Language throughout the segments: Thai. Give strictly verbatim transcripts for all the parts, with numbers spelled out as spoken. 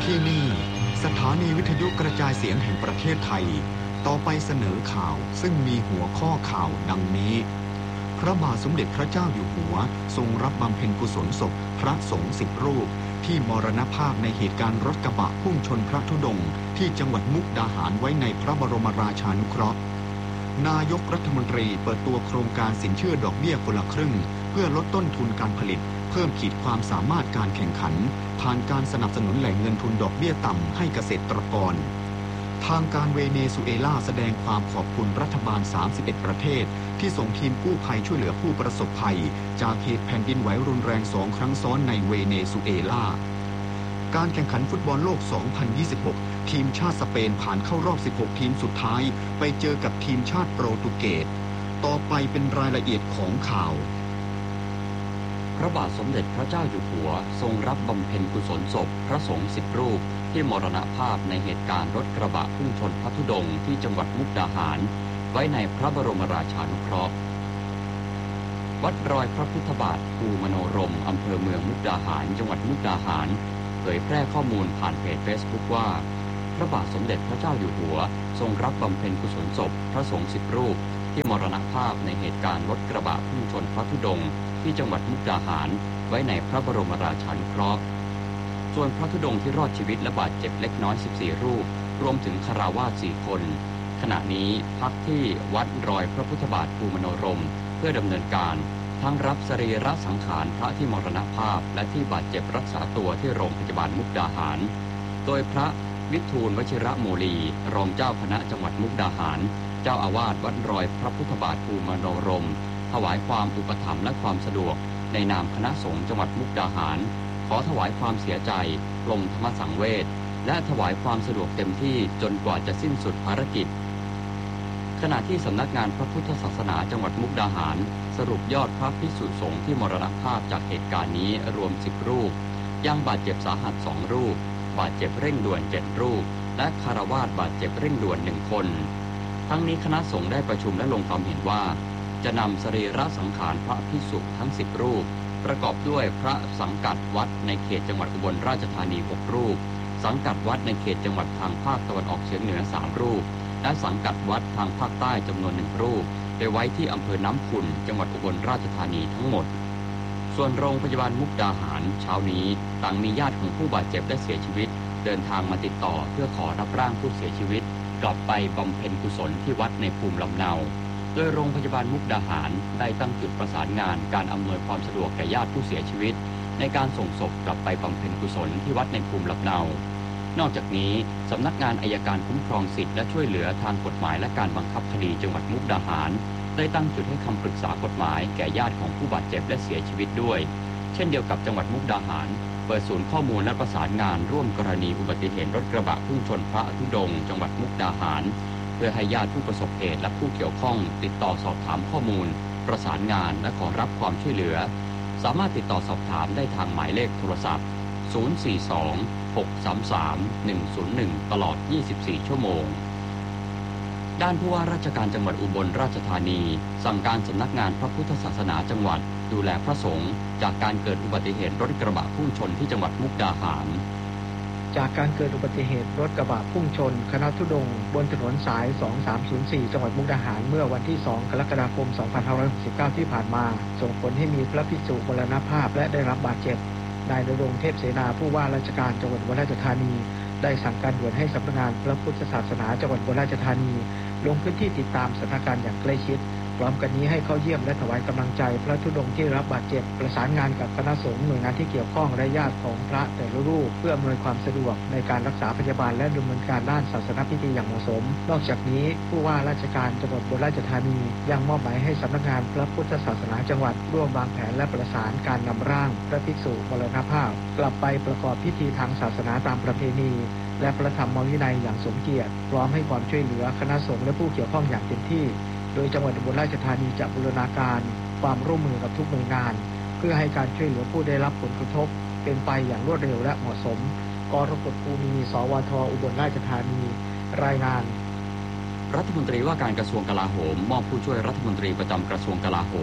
ที่นี่สถานีวิทยุกระจายเสียงแห่งประเทศไทยต่อไปเสนอข่าวซึ่งมีหัวข้อข่าวดังนี้พระบาทสมเด็จพระเจ้าอยู่หัวทรงรับบำเพ็ญกุศลศพพระสงฆ์สิบรูปที่มรณภาพในเหตุการณ์รถกระบะพุ่งชนพระธุดงค์ที่จังหวัดมุกดาหารไว้ในพระบรมราชานุเคราะห์นายกรัฐมนตรีเปิดตัวโครงการสินเชื่อดอกเบี้ยคนละครึ่งเพื่อลดต้นทุนการผลิตเพิ่มขีดความสามารถการแข่งขันผ่านการสนับสนุนแหล่งเงินทุนดอกเบี้ยต่ำให้เกษตรกรทางการเวเนซุเอลาแสดงความขอบคุณรัฐบาลสามสิบเอ็ดประเทศที่ส่งทีมกู้ภัยช่วยเหลือผู้ประสบภัยจากเหตุแผ่นดินไหวรุนแรงสองครั้งซ้อนในเวเนซุเอลาการแข่งขันฟุตบอลโลก สองพันยี่สิบหก ทีมชาติสเปนผ่านเข้ารอบ สิบหก ทีมสุดท้ายไปเจอกับทีมชาติโปรตุเกสต่อไปเป็นรายละเอียดของข่าวพระบาทสมเด็จพระเจ้าอยู่หัวทรงรับบำเพ็ญกุศลศพพระสงฆ์สิบรูปที่มรณภาพในเหตุการณ์รถกระบะพุ่งชนพระธุดงค์ที่จังหวัดมุกดาหารไว้ในพระบรมราชานุเคราะห์วัดรอยพระพุทธบาทภูมโนรมอำเภอเมืองมุกดาหารจังหวัดมุกดาหารเผยแพร่ข้อมูลผ่านเพจเฟซบุ๊กว่าพระบาทสมเด็จพระเจ้าอยู่หัวทรงรับบำเพ็ญกุศลศพพระสงฆ์สิบรูปที่มรณภาพในเหตุการณ์รถกระบะพุ่งชนพระธุดงค์ที่จังหวัดมุกดาหารไว้ในพระบรมราชานุเคราะห์ส่วนพระธุดงค์ที่รอดชีวิตและบาดเจ็บเล็กน้อยสิบสี่รูปรวมถึงคฤหัสถ์สี่คนขณะนี้พักที่วัดรอยพระพุทธบาทภูมโนรมเพื่อดำเนินการทั้งรับสรีระสังขารพระที่มรณภาพและที่บาดเจ็บรักษาตัวที่โรงพยาบาลมุกดาหารโดยพระวิทูลวชิระโมลีรองเจ้าคณะจังหวัดมุกดาหารเจ้าอาวาสวัดรอยพระพุทธบาทภูมโนรมถวายความอุปถัมภ์และความสะดวกในนามคณะสงฆ์จังหวัดมุกดาหารขอถวายความเสียใจกรมธรรมสังเวชและถวายความสะดวกเต็มที่จนกว่าจะสิ้นสุดภารกิจขณะที่สำนักงานพระพุทธศาสนาจังหวัดมุกดาหารสรุปยอดพระภิกษุสงฆ์ที่มรณภาพจากเหตุการณ์นี้รวมสิบรูปยังบาดเจ็บสาหัสสองรูปบาดเจ็บเร่งด่วนเจ็ดรูปและคฤหัสถ์บาดเจ็บเร่งด่วนหนึ่งคนทั้งนี้คณะสงฆ์ได้ประชุมและลงความเห็นว่าจะนำสรีระสังขารพระภิกษุทั้งสิบรูปประกอบด้วยพระสังกัดวัดในเขตจังหวัดอุบลราชธานีหกรูปสังกัดวัดในเขตจังหวัดทางภาคตะวันออกเฉียงเหนือสามรูปและสังกัดวัดทางภาคใต้จำนวนหนึ่งรูปไปไว้ที่อำเภอน้ำขุ่นจังหวัดอุบลราชธานีทั้งหมดส่วนโรงพยาบาลมุกดาหารเช้านี้ต่างมีญาติของผู้บาดเจ็บและเสียชีวิตเดินทางมาติดต่อเพื่อขอรับร่างผู้เสียชีวิตกลับไปบำเพ็ญกุศลที่วัดในภูมิลำเนาโดยโรงพยาบาลมุกดาหารได้ตั้งจุดประสานงานการอำนวยความสะดวกแก่ญาติผู้เสียชีวิตในการส่งศพกลับไปบำเพ็ญกุศลที่วัดในภูมิลำเนานอกจากนี้สำนักงานอัยการคุ้มครองสิทธิและช่วยเหลือทางกฎหมายและการบังคับคดีจังหวัดมุกดาหารได้ตั้งจุดให้คำปรึกษากฎหมายแก่ญาติของผู้บาดเจ็บและเสียชีวิตด้วยเช่นเดียวกับจังหวัดมุกดาหารเปิดศูนย์ข้อมูลและประสานงานร่วมกรณีอุบัติเหตุรถกระบะพุ่งชนพระธุดงค์จังหวัดมุกดาหารเพื่อให้ญาติผู้ประสบเหตุและผู้เกี่ยวข้องติดต่อสอบถามข้อมูลประสานงานและขอรับความช่วยเหลือสามารถติดต่อสอบถามได้ทางหมายเลขโทรศัพท์ศูนย์ สี่ สอง หก สาม สาม หนึ่ง ศูนย์ หนึ่งตลอดยี่สิบสี่ชั่วโมงด้านผู้ว่าราชการจังหวัดอุบลราชธานีสั่งการสำนักงานพระพุทธศาสนาจังหวัดดูแลพระสงฆ์จากการเกิดอุบัติเหตุรถกระบะพุ่งชนที่จังหวัดมุกดาหารจากการเกิดอุบัติเหตุรถกระบะพุ่งชนคณะธุดงค์บนถนนสายสองสามศูนย์สี่จังหวัดมุกดาหารเมื่อวันที่สองกรกฎาคมสองพันห้าร้อยหกสิบเก้าที่ผ่านมาส่งผลให้มีพระภิกษุมรณภาพและได้รับบาดเจ็บนายณรงค์เทพเสนาผู้ว่าราชการจังหวัดอุบลราชธานีได้สั่งการด่วนให้สำนักงานพระพุทธศาสนาจังหวัดอุบลราชธานีลงพื้นที่ติดตามสถานการณ์อย่างใกล้ชิดพร้อมกันนี้ให้เข้าเยี่ยมและถวายกำลังใจพระธุดงค์ที่รับบาดเจ็บประสานงานกับคณะสงฆ์หน่วยงานที่เกี่ยวข้องและญาติของพระแต่ละรูปเพื่ออำนวยความสะดวกในการรักษาพยาบาลและดำเนินการด้านศาสนพิธีอย่างเหมาะสมนอกจากนี้ผู้ว่าราชการจังหวัดอุบลราชธานียังมอบหมายให้สำนักงานพระพุทธศาสนาจังหวัดร่วมวางแผนและประสานการนำร่างพระภิกษุมรณภาพกลับไปประกอบพิธีทางศาสนาตามประเพณีและพระธรรมวินัยอย่างสมเกียรติพร้อมให้ความช่วยเหลือคณะสงฆ์และผู้เกี่ยวข้องอย่างเต็มที่โดยจังหวัดอุบลราชธานีจะบูรณาการความร่วมมือกับทุกหน่วยงานเพื่อให้การช่วยเหลือผู้ได้รับผลกระทบเป็นไปอย่างรวดเร็วและเหมาะสมกรกฎภูมิสวทอุบลราชธานีรายงานรัฐมนตรีว่าการกระทรวงกลาโหมมอบผู้ช่วยรัฐมนตรีประจำกระทรวงกลาโหม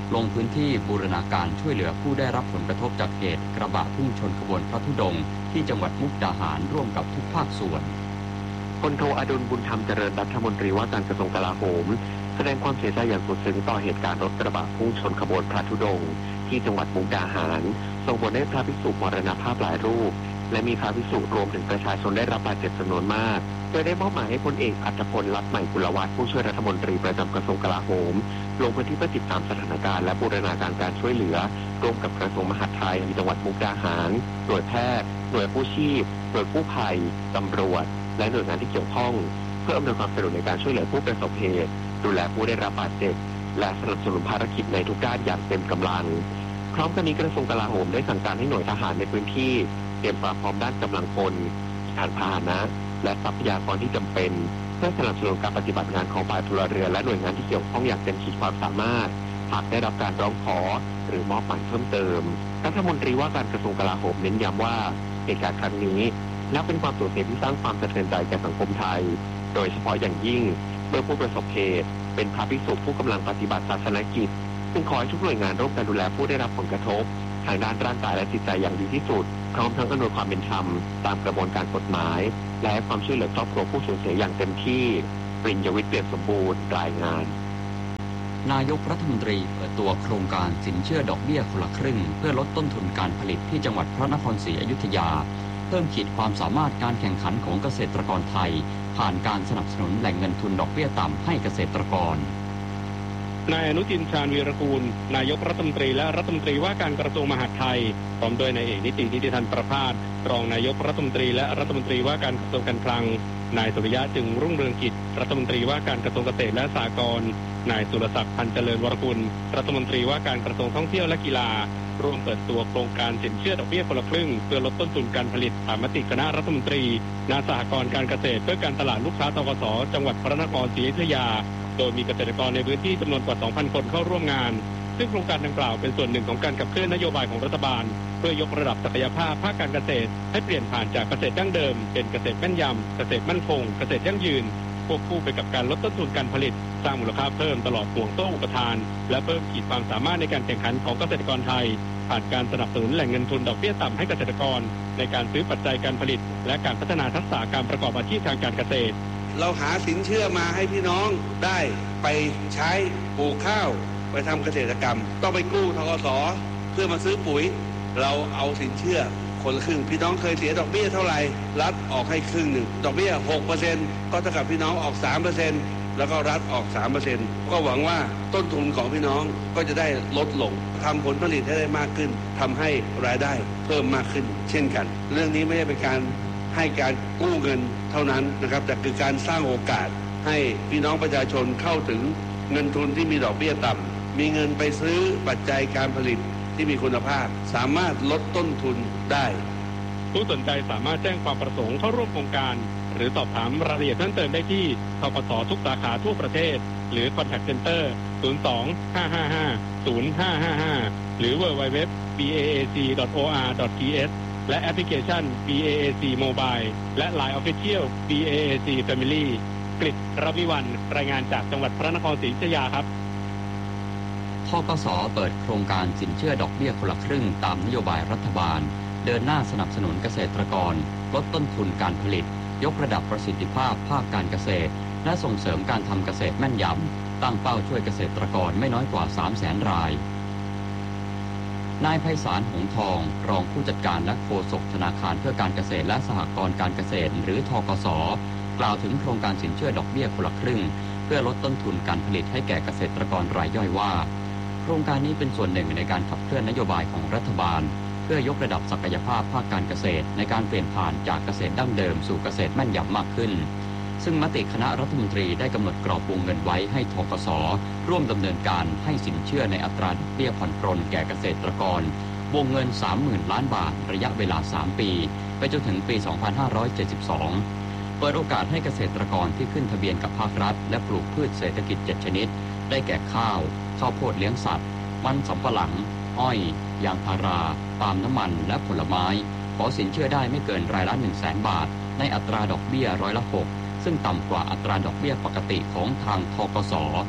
ลงพื้นที่บูรณาการช่วยเหลือผู้ได้รับผลกระทบจากเหตุกระบะพุ่งชนขบวนพระธุดงค์ที่จังหวัดมุกดาหารร่วมกับทุกภาคส่วนพลโทอดุลบุญธรรมเจริญรัฐมนตรีว่าการกระทรวงกลาโหมแสดงความเสียใจอย่างสุดซึ้งต่อเหตุการณ์รถกระบะพุ่งชนขบวนพระธุดงค์ที่จังหวัดมุกดาหารส่งผลให้พระภิกษุมรณภาพหลายรูปและมีพระภิกษุรวมถึงประชาชนได้รับบาดเจ็บจำนวนมากโดยได้มอบหมายให้พลเอกอัฏฐพล ลัดใหม่กุลวัฒน์ผู้ช่วยรัฐมนตรีประจำกระทรวงกลาโหมลงพื้นที่เพื่อติดตามสถานการณ์และบูรณาการการช่วยเหลือร่วมกับกระทรวงมหาดไทยจังหวัดมุกดาหารหน่วยแพทย์หน่วยกู้ชีพหน่วยกู้ภัยตำรวจและหน่วยงานที่เกี่ยวข้องเพื่ออำนวยความสะดวกในการช่วยเหลือผู้ประสบเหตุดูแลผู้ได้รับบาดเจ็บและสนับสนุนภารกิจในทุกด้านอย่างเต็มกำลังพร้อมกันนี้กระทรวงกลาโหมได้สั่งการให้หน่วยทหารในพื้นที่เตรียมความพร้อมด้านกำลังพลยานพาหนะและทรัพยากรที่จำเป็นเพื่อสนับสนุนการปฏิบัติงานของฝ่ายพลเรือนและหน่วยงานที่เกี่ยวข้องอย่างเต็มขีดความสามารถหากได้รับการร้องขอหรือมอบหมายเพิ่มเติมรัฐมนตรีว่าการกระทรวงกลาโหมเน้นย้ำว่าเหตุการณ์ครั้งนี้นับเป็นความสูญเสียที่สร้างความสะเทือนใจแก่สังคมไทยโดยเฉพาะอย่างยิ่งเมื่อผู้ประสบเหตุเป็นพระภิกษุผู้กำลังปฏิบัติศาสนกิจซึ่งขอให้ทุกหน่วยงานร่วมกันดูแลผู้ได้รับผลกระทบทางด้านร่างกายและจิตใจอย่างดีที่สุดพร้อมทั้งอำนวยความเป็นธรรมตามกระบวนการกฎหมายและให้ความช่วยเหลือครอบครัวผู้สูญเสียอย่างเต็มที่ปริญญวิทย์เปี่ยมสมบูรณ์รายงานนายกรัฐมนตรีเปิดตัวโครงการสินเชื่อดอกเบี้ยคนละครึ่งเพื่อลดต้นทุนการผลิตที่จังหวัดพระนครศรีอยุธยาเพิ่มขีดความสามารถการแข่งขันของเกษตรกรไทยผ่านการสนับสนุนแหล่งเงินทุนดอกเบี้ยต่ำให้เกษตรกรนายอนุทินชาญวีรกูลนายกรัฐมนตรีและรัฐมนตรีว่าการกระทรวงมหาดไทยพร้อมด้วยนายเอกนิตินิติธรรมประภาสรองนายกรัฐมนตรีและรัฐมนตรีว่าการกระทรวงการคลังนายสุริยะจึงรุ่งเรืองกิจรัฐมนตรีว่าการกระทรวงเกษตรและสหกรณ์นายสุรศักดิ์พันธ์เจริญวรกุลรัฐมนตรีว่าการกระทรวงท่องเที่ยวและกีฬาร่วมเปิดตัวโครงการสินเชื่อดอกเบี้ยคนละครึ่งเพื่อลดต้นทุนการผลิตตามมติคณะรัฐมนตรีณสหกรณ์การเกษตรเพื่อการตลาดลูกค้าธกส.จังหวัดพระนครศรีอยุธยาโดยมีเกษตรกรในพื้นที่จำนวนกว่า สองพัน คนเข้าร่วมงานซึ่งโครงการดังกล่าวเป็นส่วนหนึ่งของการขับเคลื่อนนโยบายของรัฐบาลเพื่อยกระดับศักยภาพภาคการเกษตรให้เปลี่ยนผ่านจากเกษตรดั้งเดิมเป็นเกษตรแม่นยำเกษตรมั่นคงเกษตรยั่งยืนควบคู่ไปกับการลดต้นทุนการผลิตสร้างมูลค่าเพิ่มตลอดห่วงโซ่อุปทานและเพิ่มขีดความสามารถในการแข่งขันของเกษตรกรไทยผ่านการสนับสนุนแหล่งเงินทุนดอกเบี้ยต่ำให้เกษตรกรในการซื้อปัจจัยการผลิตและการพัฒนาทักษะการประกอบอาชีพทางการเกษตรเราหาสินเชื่อมาให้พี่น้องได้ไปใช้ปลูกข้าวไปทำเกษตรกรรมต้องไปกู้ธกส.เพื่อมาซื้อปุ๋ยเราเอาสินเชื่อคนละครึ่งพี่น้องเคยเสียดอกเบี้ยเท่าไหร่รัฐออกให้ครึ่งหนึ่งดอกเบี้ย หกเปอร์เซ็นต์ ก็เท่ากับพี่น้องออก สามเปอร์เซ็นต์ แล้วก็รัฐออก สามเปอร์เซ็นต์ ก็หวังว่าต้นทุนของพี่น้องก็จะได้ลดลงทำผลผลิตให้ได้มากขึ้นทำให้รายได้เพิ่มมากขึ้นเช่นกันเรื่องนี้ไม่ได้เป็นการให้การกู้เงินเท่านั้นนะครับแต่คือการสร้างโอกาสให้พี่น้องประชาชนเข้าถึงเงินทุนที่มีดอกเบี้ยต่ำมีเงินไปซื้อปัจจัยการผลิตที่มีคุณภาพสามารถลดต้นทุนได้ผู้สนใจสามารถแจ้งความประสงค์เข้าร่วมโครงการหรือสอบถามรายละเอียดเพิ่มเติมได้ที่ธกส.ทุกสาขาทั่วประเทศหรือ Contact Center ศูนย์ สอง ห้า ห้า ห้า ศูนย์ ห้า ห้า ห้า หรือ ดับเบิลยู ดับเบิลยู ดับเบิลยู ดอท บี เอ เอ ซี ดอท โอ อาร์ ดอท ที เอส และแอปพลิเคชัน บี เอ เอ ซี Mobile และ ไลน์ Official บี เอ เอ ซี Family กฤษ รวิวรรณรายงานจากจังหวัดพระนครศรีอยุธยาครับธกส.เปิดโครงการสินเชื่อดอกเบี้ยคนละครึ่งตามนโยบายรัฐบาลเดินหน้าสนับสนุนเกษตรกรลดต้นทุนการผลิตยกระดับประสิทธิภาพภาคการเกษตรและส่งเสริมการทำเกษตรแม่นยำตั้งเป้าช่วยเกษตรกรไม่น้อยกว่า สามแสน รายนายไพศาลหงส์ทองรองผู้จัดการและโฆษกธนาคารเพื่อการเกษตรและสหกรณ์การเกษตรหรือธกส.กล่าวถึงโครงการสินเชื่อดอกเบี้ยคนละครึ่งเพื่อลดต้นทุนการผลิตให้แก่เกษตรกรรายย่อยว่าโครงการนี้เป็นส่วนหนึ่งในการขับเคลื่อนนโยบายของรัฐบาลเพื่อยกระดับศักยภาพภาคการเกษตรในการเปลี่ยนผ่านจากเกษตรดั้งเดิมสู่เกษตรแม่นยำมากขึ้นซึ่งมติคณะรัฐมนตรีได้กำหนดกรอบวงเงินไว้ให้ธกส.ร่วมดำเนินการให้สินเชื่อในอัตราดอกเบี้ยผ่อนปรนแก่เกษตรกรวงเงิน สามหมื่น ล้านบาทระยะเวลาสามปีไปจนถึงปี สองพันห้าร้อยเจ็ดสิบสอง เปิดโอกาสให้เกษตรกรที่ขึ้นทะเบียนกับภาครัฐและปลูกพืชเศรษฐกิจเจ็ดชนิดได้แก่ข้าวข้าวโพดเลี้ยงสัตว์มันสำปะหลังอ้อยยางพาราปาล์มน้ำมันและผลไม้ขอสินเชื่อได้ไม่เกินรายละ หนึ่งแสน บาทในอัตราดอกเบี้ยร้อยละหกซึ่งต่ำกว่าอัตราดอกเบี้ยปกติของทางธกส.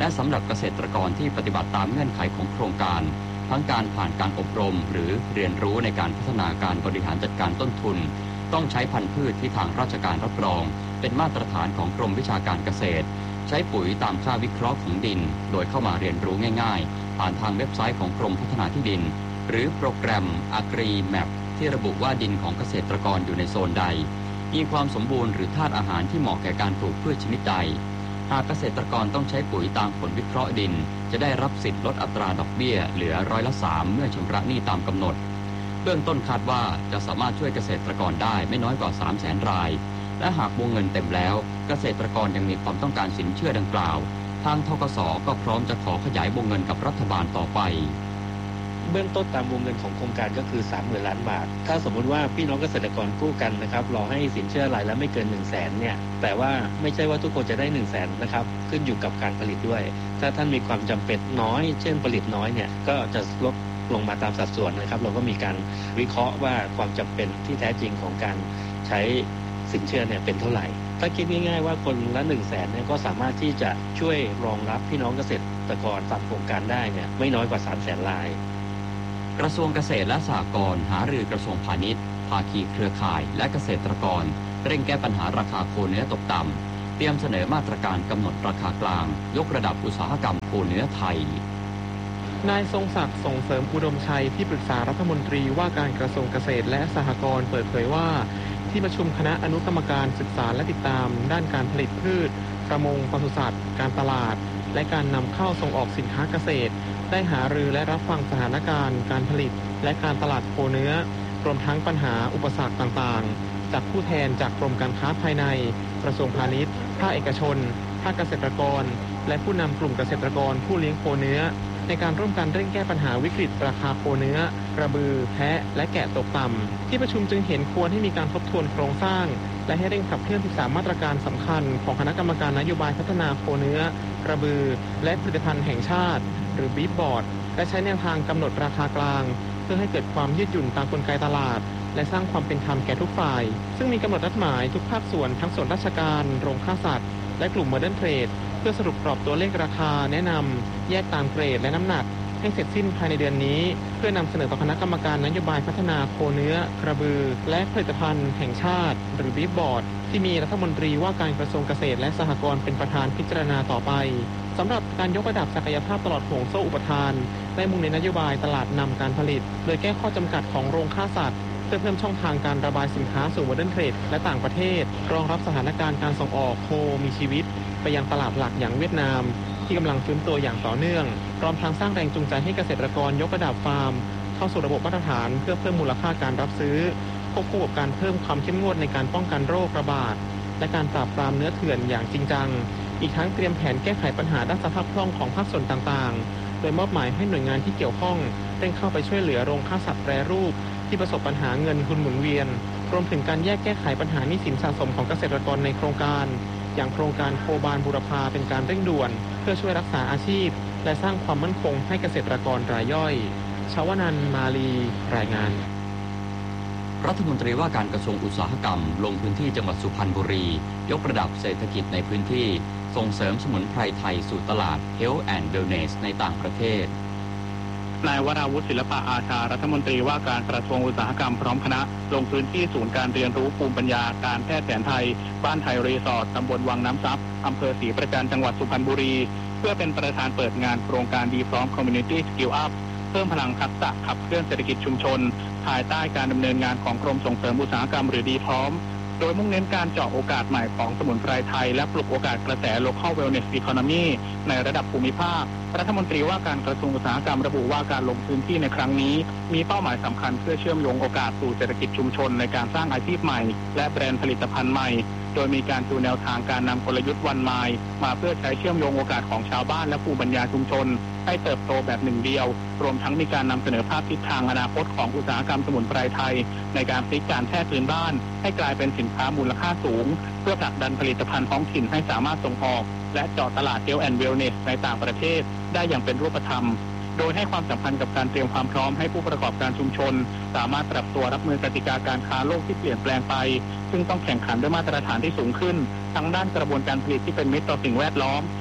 และสำหรับเกษตรกรที่ปฏิบัติตามเงื่อนไขของโครงการทั้งการผ่านการอบรมหรือเรียนรู้ในการพัฒนาการบริหารจัดการต้นทุนต้องใช้พันธุ์พืชที่ทางราชการรับรองเป็นมาตรฐานของกรมวิชาการเกษตรใช้ปุ๋ยตามค่าวิเคราะห์ของดินโดยเข้ามาเรียนรู้ง่ายๆผ่านทางเว็บไซต์ของกรมพัฒนาที่ดินหรือโปรแกรม Agri Map ที่ระบุว่าดินของเกษตรกรอยู่ในโซนใดมีความสมบูรณ์หรือธาตุอาหารที่เหมาะแก่การปลูกพืชชนิดใดหากเกษตรกรต้องใช้ปุ๋ยตามผลวิเคราะห์ดินจะได้รับสิทธิ์ลดอัตราดอกเบี้ยเหลือร้อยละสามเมื่อชำระหนี้ตามกำหนดเบื้องต้นคาดว่าจะสามารถช่วยเกษตรกรได้ไม่น้อยกว่า สามแสน รายและหากวงเงินเต็มแล้วเกษตรกรยังมีความต้องการสินเชื่อดังกล่าวทางธกส.ก็พร้อมจะขอขยายวงเงินกับรัฐบาลต่อไปเบื้องต้นตามวงเงินของโครงการก็คือ สามหมื่น ล้านบาทถ้าสมมุติว่าพี่น้องเกษตรกรกู้กันนะครับรอให้สินเชื่อรายละไม่เกิน หนึ่งแสน เนี่ยแต่ว่าไม่ใช่ว่าทุกคนจะได้ หนึ่งแสน นะครับขึ้นอยู่กับการผลิตด้วยถ้าท่านมีความจำเป็นน้อยเช่นผลิตน้อยเนี่ยก็จะลดลงมาตามสัดส่วนนะครับเราก็มีการวิเคราะห์ว่าความจำเป็นที่แท้จริงของการใช้สินเชื่อเนี่ยเป็นเท่าไหร่ถ้าคิดง่ายๆว่าคนละ หนึ่งแสน เนี่ยก็สามารถที่จะช่วยรองรับพี่น้องเกษตรกรตามโครงการได้เนี่ยไม่น้อยกว่า สามแสน รายกระทรวงเกษตรและสหกรณ์หารือกระทรวงพาณิชย์ภาคีเครือข่ายและเกษตรกรเร่งแก้ปัญหาราคาโคเนื้อตกต่ำเตรียมเสนอมาตรการกำหนดราคากลางยกระดับอุตสาหกรรมโคเนื้อไทยนายทรงศักดิ์ส่งเสริมอุดมชัยที่ปรึกษารัฐมนตรีว่าการกระทรวงเกษตรและสหกรณ์เปิดเผยว่าที่ประชุมคณะอนุกรรมการศึกษาและติดตามด้านการผลิตพืชประมงปศุสัตว์การตลาดและการนำเข้าส่งออกสินค้าเกษตรได้หารือและรับฟังสถานการณ์การผลิตและการตลาดโคเนื้อรวมทั้งปัญหาอุปสรรคต่างๆจากผู้แทนจากกรมการค้าภายในกระทรวงพาณิชย์ภาคเอกชนภาคเกษตรกรและผู้นำกลุ่มเกษตรกรผู้เลี้ยงโคเนื้อในการร่วมกันเร่งแก้ปัญหาวิกฤตราคาโคเนื้อกระบือแพะและแกะตกต่ำที่ประชุมจึงเห็นควรให้มีการทบทวนโครงสร้างและให้เร่งขับเคลื่อนศึกษามาตรการสำคัญของคณะกรรมการนโยบายพัฒนาโคเนื้อกระบือและผลิตภัณฑ์แห่งชาติหรือบีฟบอร์ดและใช้แนวทางกำหนดราคากลางเพื่อให้เกิดความยืดหยุ่นตามกลไกตลาดและสร้างความเป็นธรรมแก่ทุกฝ่ายซึ่งมีกำหนดนัดหมายทุกภาคส่วนทั้งส่วนราชการโรงฆ่าสัตว์และกลุ่มโมเดิร์นเทรดเพื่อสรุปกรอบตัวเลขราคาแนะนำแยกตามเกรดและน้ำหนักให้เสร็จสิ้นภายในเดือนนี้เพื่อนำเสนอต่อคณะกรรมการนโยบายพัฒนาโคเนื้อกระบือและผลิตภัณฑ์แห่งชาติหรือบีฟบอร์ดที่มีรัฐมนตรีว่าการกระทรวงเกษตรและสหกรณ์เป็นประธานพิจารณาต่อไปสำหรับการยกระดับศักยภาพตลอดห่วงโซ่อุปทานได้มุ่งในนโยบายตลาดนำการผลิตโดยแก้ข้อจำกัดของโรงฆ่าสัตว์เพื่อเพิ่มช่องทางการระบายสินค้าสู่โมเดิร์นเทรดและต่างประเทศรองรับสถานการณ์การส่งออกโคมีชีวิตไปยังตลาดหลักอย่างเวียดนามที่กำลังฟื้นตัวอย่างต่อเนื่องพร้อมทางสร้างแรงจูงใจให้เกษตรกรยกระดับฟาร์มเข้าสู่ระบบมาตรฐานเพื่อเพิ่มมูลค่าการรับซื้อควบคู่กับการเพิ่มความเข้มงวดในการป้องกันโรคระบาดและการปราบปรามเนื้อเถื่อนอย่างจริงจังอีกทั้งเตรียมแผนแก้ไขปัญหาด้านสภาพคล่องของภาคส่วนต่างๆโดยมอบหมายให้หน่วยงานที่เกี่ยวข้องเร่งเข้าไปช่วยเหลือโรงฆ่าสัตว์แปรรูปที่ประสบปัญหาเงินทุนหมุนเวียนรวมถึงการแยกแก้ไขปัญหาหนี้สินสะสมของเกษตรกรในโครงการอย่างโครงการโคบานบูรพาเป็นการเร่งด่วนเพื่อช่วยรักษาอาชีพและสร้างความมั่นคงให้เกษตรกรรายย่อยชวนันท์มาลีรายงานรัฐมนตรีว่าการกระทรวงอุตสาหกรรมลงพื้นที่จังหวัดสุพรรณบุรียกระดับเศรษฐกิจในพื้นที่ส่งเสริมสมุนไพรไทยสู่ตลาด Health and Wellness ในต่างประเทศนายวราวุฒิศิลปะอาชารัฐมนตรีว่าการกระทรวงอุตสาหกรรมพร้อมคณะลงพื้นที่ศูนย์การเรียนรู้ภูมิปัญญาการแพทย์แผนไทยบ้านไทยรีสอร์ทตำบลวังน้ำซับอำเภอศรีประจันจังหวัดสุพรรณบุรีเพื่อเป็นประธานเปิดงานโครงการดีพร้อม Community Skill Up เพิ่มพลังทักษะขับเคลื่อนเศรษฐกิจชุมชนภายใต้การดำเนินงานของกรมส่งเสริมอุตสาหกรรมหรือดีพร้อมโดยมุ่งเน้นการเจาะโอกาสใหม่ของสมุนไพรไทยและปลุกโอกาสกระแส Local Wellness Economy ในระดับภูมิภาครัฐมนตรีว่าการกระทรวงอุตสาหกรรมระบุว่าการลงพื้นที่ในครั้งนี้มีเป้าหมายสำคัญเพื่อเชื่อมโยงโอกาสสู่เศรษฐกิจชุมชนในการสร้างอาชีพใหม่และแบรนด์ผลิตภัณฑ์ใหม่โดยมีการดูแนวทางการนำกลยุทธ์วันไมล์มาเพื่อใช้เชื่อมโยงโอกาสของชาวบ้านและภูมิปัญญาชุมชนให้เติบโตแบบหนึ่งเดียวรวมทั้งมีการนำเสนอภาพทิศทางอนาคตของอุตสาหกรรมสมุนไพรไทยในการพลิกการแพทย์พื้นบ้านให้กลายเป็นสินค้ามูลค่าสูงเพื่อผลักดันผลิตภัณฑ์ท้องถิ่นให้สามารถส่งออกและเจาะตลาด Health and Wellness ในต่างประเทศได้อย่างเป็นรูปธรรมโดยให้ความสำคัญกับการเตรียมความพร้อมให้ผู้ประกอบการชุมชนสามารถปรับตัวรับมือกติกาการค้าโลกที่เปลี่ยนแปลงไปซึ่งต้องแข่งขันด้วยมาตรฐานที่สูงขึ้นทั้งด้านกระบวนการผลิตที่เป็นมิตรต่อสิ่งแวดล้อม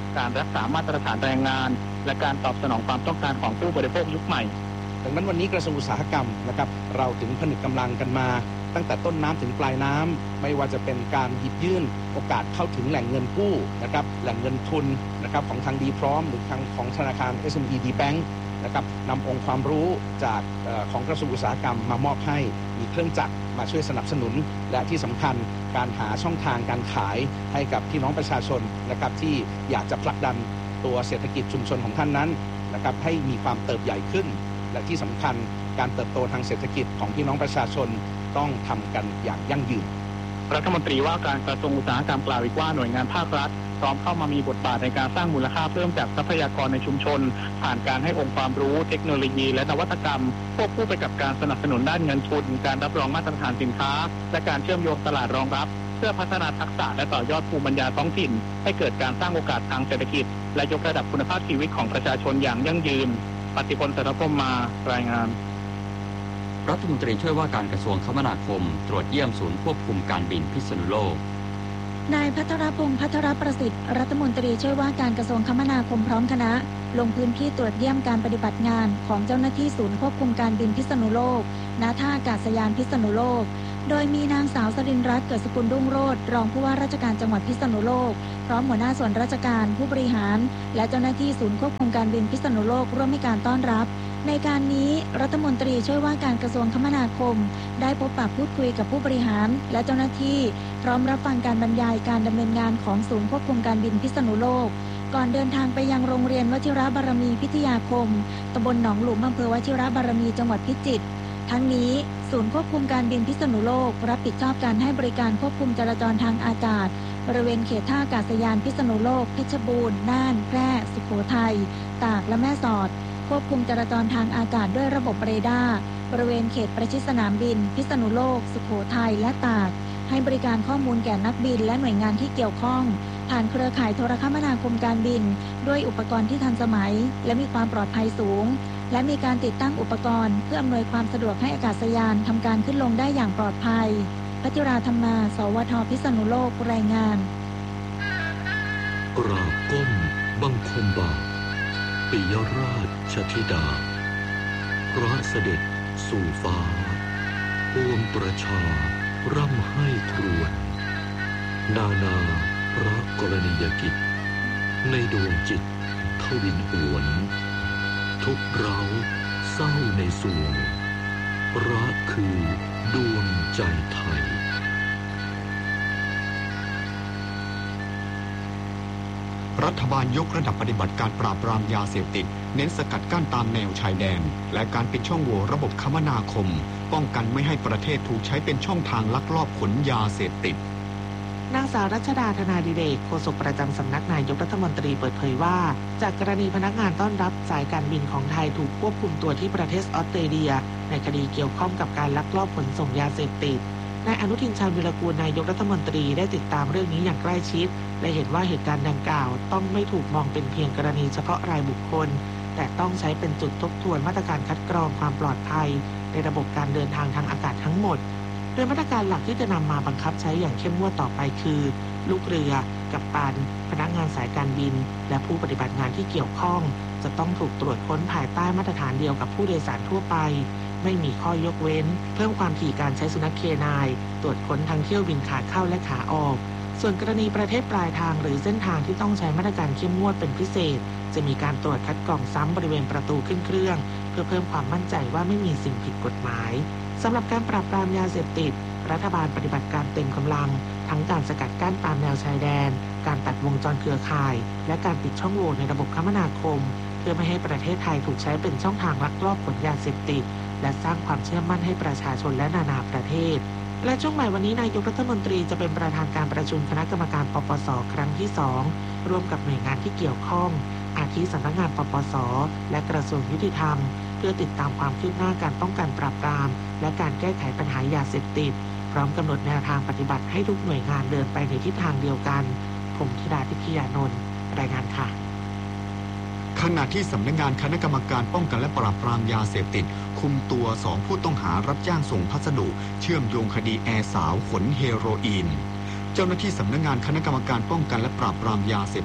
การรักษามาตรฐานแรงงานและการตอบสนองความต้องการของผู้บริโภคยุคใหม่ดังนั้นวันนี้กระทรวงอุตสาหกรรมนะครับเราถึงผนึกกำลังกันมาตั้งแต่ต้นน้ำถึงปลายน้ำไม่ว่าจะเป็นการหยิบยื่นโอกาสเข้าถึงแหล่งเงินกู้นะครับแหล่งเงินทุนนะครับของทางดีพร้อมหรือทางของธนาคาร เอส เอ็ม อี ดี Bank นะครับนำองค์ความรู้จากเอ่อของกระทรวงอุตสาหกรรมมามอบให้มีเครื่องจักรมาช่วยสนับสนุนและที่สำคัญการหาช่องทางการขายให้กับพี่น้องประชาชนนะครับที่อยากจะผลักดันตัวเศรษฐกิจชุมชนของท่านนั้นนะครับให้มีความเติบใหญ่ขึ้นและที่สำคัญการเติบโตทางเศรษฐกิจของพี่น้องประชาชนต้องทำกันอย่างยั่งยืนรัฐมนตรีว่าการกระทรวงอุตสาหกรรมกล่าวอีกว่าหน่วยงานภาครัฐพร้อมเข้ามามีบทบาทในการสร้างมูลค่าเพิ่มจากทรัพยากรในชุมชนผ่านการให้องค์ความรู้เทคโนโลยีและนวัตกรรมควบคู่ไปกับการสนับสนุนด้านเงินทุนการรับรองมาตรฐานสินค้าและการเชื่อมโยงตลาดรองรับเพื่อพัฒนาทักษะและต่อยอดภูมิปัญญาท้องถิ่นให้เกิดการสร้างโอกาสทางเศรษฐกิจและยกระดับคุณภาพชีวิตของประชาชนอย่างยั่งยืนปฏิพล เสรพรหมมารายงานรัฐมนตรีช่วยว่าการกระทรวงคมนาคมตรวจเยี่ยมศูนย์ควบคุมการบินพิษณุโลกนายภัทรพงษ์ภัทรประสิทธิ์รัฐมนตรีช่วยว่าการกระทรวงคมนาคมพร้อมคณะลงพื้นที่ตรวจเยี่ยมการปฏิบัติงานของเจ้าหน้าที่ศูนย์ควบคุมการบินพิษณุโลกณท่าอากาศยานพิษณุโลกโดยมีนางสาวสรินทร์รัตน์เกิดสกุลรุ่งโรจน์รองผู้ว่าราชการจังหวัดพิษณุโลกพร้อมหัวหน้าส่วนราชการผู้บริหารและเจ้าหน้าที่ศูนย์ควบคุมการบินพิษณุโลกร่วมให้การต้อนรับในการนี้รัฐมนตรีช่วยว่าการกระทรวงคมนาคมได้พบปะพูดคุยกับผู้บริหารและเจ้าหน้าที่พร้อมรับฟังการบรรยายการดำเนินงานของศูนย์ควบคุมการบินพิษณุโลกก่อนเดินทางไปยังโรงเรียนวชิรบารมีพิทยาคมตำบลหนองหลุมอำเภอวชิรบารมีจังหวัดพิจิตรทั้งนี้ศูนย์ควบคุมการบินพิษณุโลกรับผิดชอบการให้บริการควบคุมจราจรทางอากาศบริเวณเขตท่าอากาศยานพิษณุโลกเพชรบูรณ์น่านแพร่สุโขทัยตากและแม่สอดควบคุมจราจรทางอากาศด้วยระบบเรดาร์บริเวณเขตประชิดสนามบินพิษณุโลกสุโขทัยและตากให้บริการข้อมูลแก่นักบินและหน่วยงานที่เกี่ยวข้องผ่านเครือข่ายโทรคมนาคมการบินด้วยอุปกรณ์ที่ทันสมัยและมีความปลอดภัยสูงและมีการติดตั้งอุปกรณ์เพื่ออำนวยความสะดวกให้อากาศยานทำการขึ้นลงได้อย่างปลอดภัยพัชราธรรมา สวท พิษณุโลกรายงานกราบก้มบังคมบาทปิยราชธิดาพระเสด็จสู่ฟ้าปวงประชาร่ำให้ครวญนานาพระกรณียกิจในดวงจิตทวินหวนทุกเราเศร้าในสวงรักคือดวงใจไทยรัฐบาลยกระดับปฏิบัติการปราบปรามยาเสพติดเน้นสกัดกั้นตามแนวชายแดนและการปิดช่องโหว่ระบบคมนาคมป้องกันไม่ให้ประเทศถูกใช้เป็นช่องทางลักลอบขนยาเสพติดนางสาวรัชดาธนาดิเรกโฆษกประจำสำนักนายกรัฐมนตรีเปิดเผยว่าจากกรณีพนักงานต้อนรับสายการบินของไทยถูกควบคุมตัวที่ประเทศออสเตรเลียในคดีเกี่ยวข้องกับการลักลอบขนส่งยาเสพติดนายอนุทินชาญวิรากูลนายกรัฐมนตรีได้ติดตามเรื่องนี้อย่างใกล้ชิดและเห็นว่าเหตุการณ์ดังกล่าวต้องไม่ถูกมองเป็นเพียงกรณีเฉพาะรายบุคคลแต่ต้องใช้เป็นจุดทบทวนมาตรการคัดกรองความปลอดภัยในระบบการเดินทางทางอากาศทั้งหมดโดยมาตรการหลักที่จะนำมาบังคับใช้อย่างเข้มงวดต่อไปคือลูกเรือกัปตันพนักงานสายการบินและผู้ปฏิบัติงานที่เกี่ยวข้องจะต้องถูกตรวจค้นภายใต้มาตรฐานเดียวกับผู้โดยสารทั่วไปไม่มีข้อยกเว้นเพิ่มความถี่การใช้สุนัขเคนายตรวจค้นทั้งเที่ยวบินขาเข้าและขาออกส่วนกรณีประเทศปลายทางหรือเส้นทางที่ต้องใช้มาตรการเข้มงวดเป็นพิเศษจะมีการตรวจคัดกรองซ้ำบริเวณประตูขึ้นเครื่องเพื่อเพิ่มความมั่นใจว่าไม่มีสิ่งผิดกฎหมายสำหรับการปราบปรามยาเสพติดรัฐบาลปฏิบัติการเต็มกำลังทั้งการสกัดกั้นตามแนวชายแดนการตัดวงจรเครือข่ายและการปิดช่องโหว่ในระบบคมนาคมเพื่อไม่ให้ประเทศไทยถูกใช้เป็นช่องทางลักลอบขนยาเสพติดและสร้างความเชื่อมั่นให้ประชาชนและนานาประเทศและช่วงบ่ายวันนี้นายกรัฐมนตรีจะเป็นประธานการประชุมคณะกรรมการปปส.ครั้งที่สองร่วมกับหน่วยงานที่เกี่ยวข้องอาทิสำนักงานปปส.และกระทรวงยุติธรรมเพื่อติดตามความคืบหน้าการป้องกันปราบปรามและการแก้ไขปัญหายาเสพติดพร้อมกำหนดแนวทางปฏิบัติให้ทุกหน่วยงานเดินไปในทิศทางเดียวกันผมธิดาทิพยานนท์รายงานค่ะขณะที่สำนักงานคณะกรรมการป้องกันและปราบปรามยาเสพติดคุมตัวสองผู้ต้องหารับจ้างส่งพัสดุเชื่อมโยงคดีแอร์สาวขนเฮโรอีนเจ้าหน้าที่สำนักงานคณะกรรมการป้องกันและปราบปรามยาเสพติด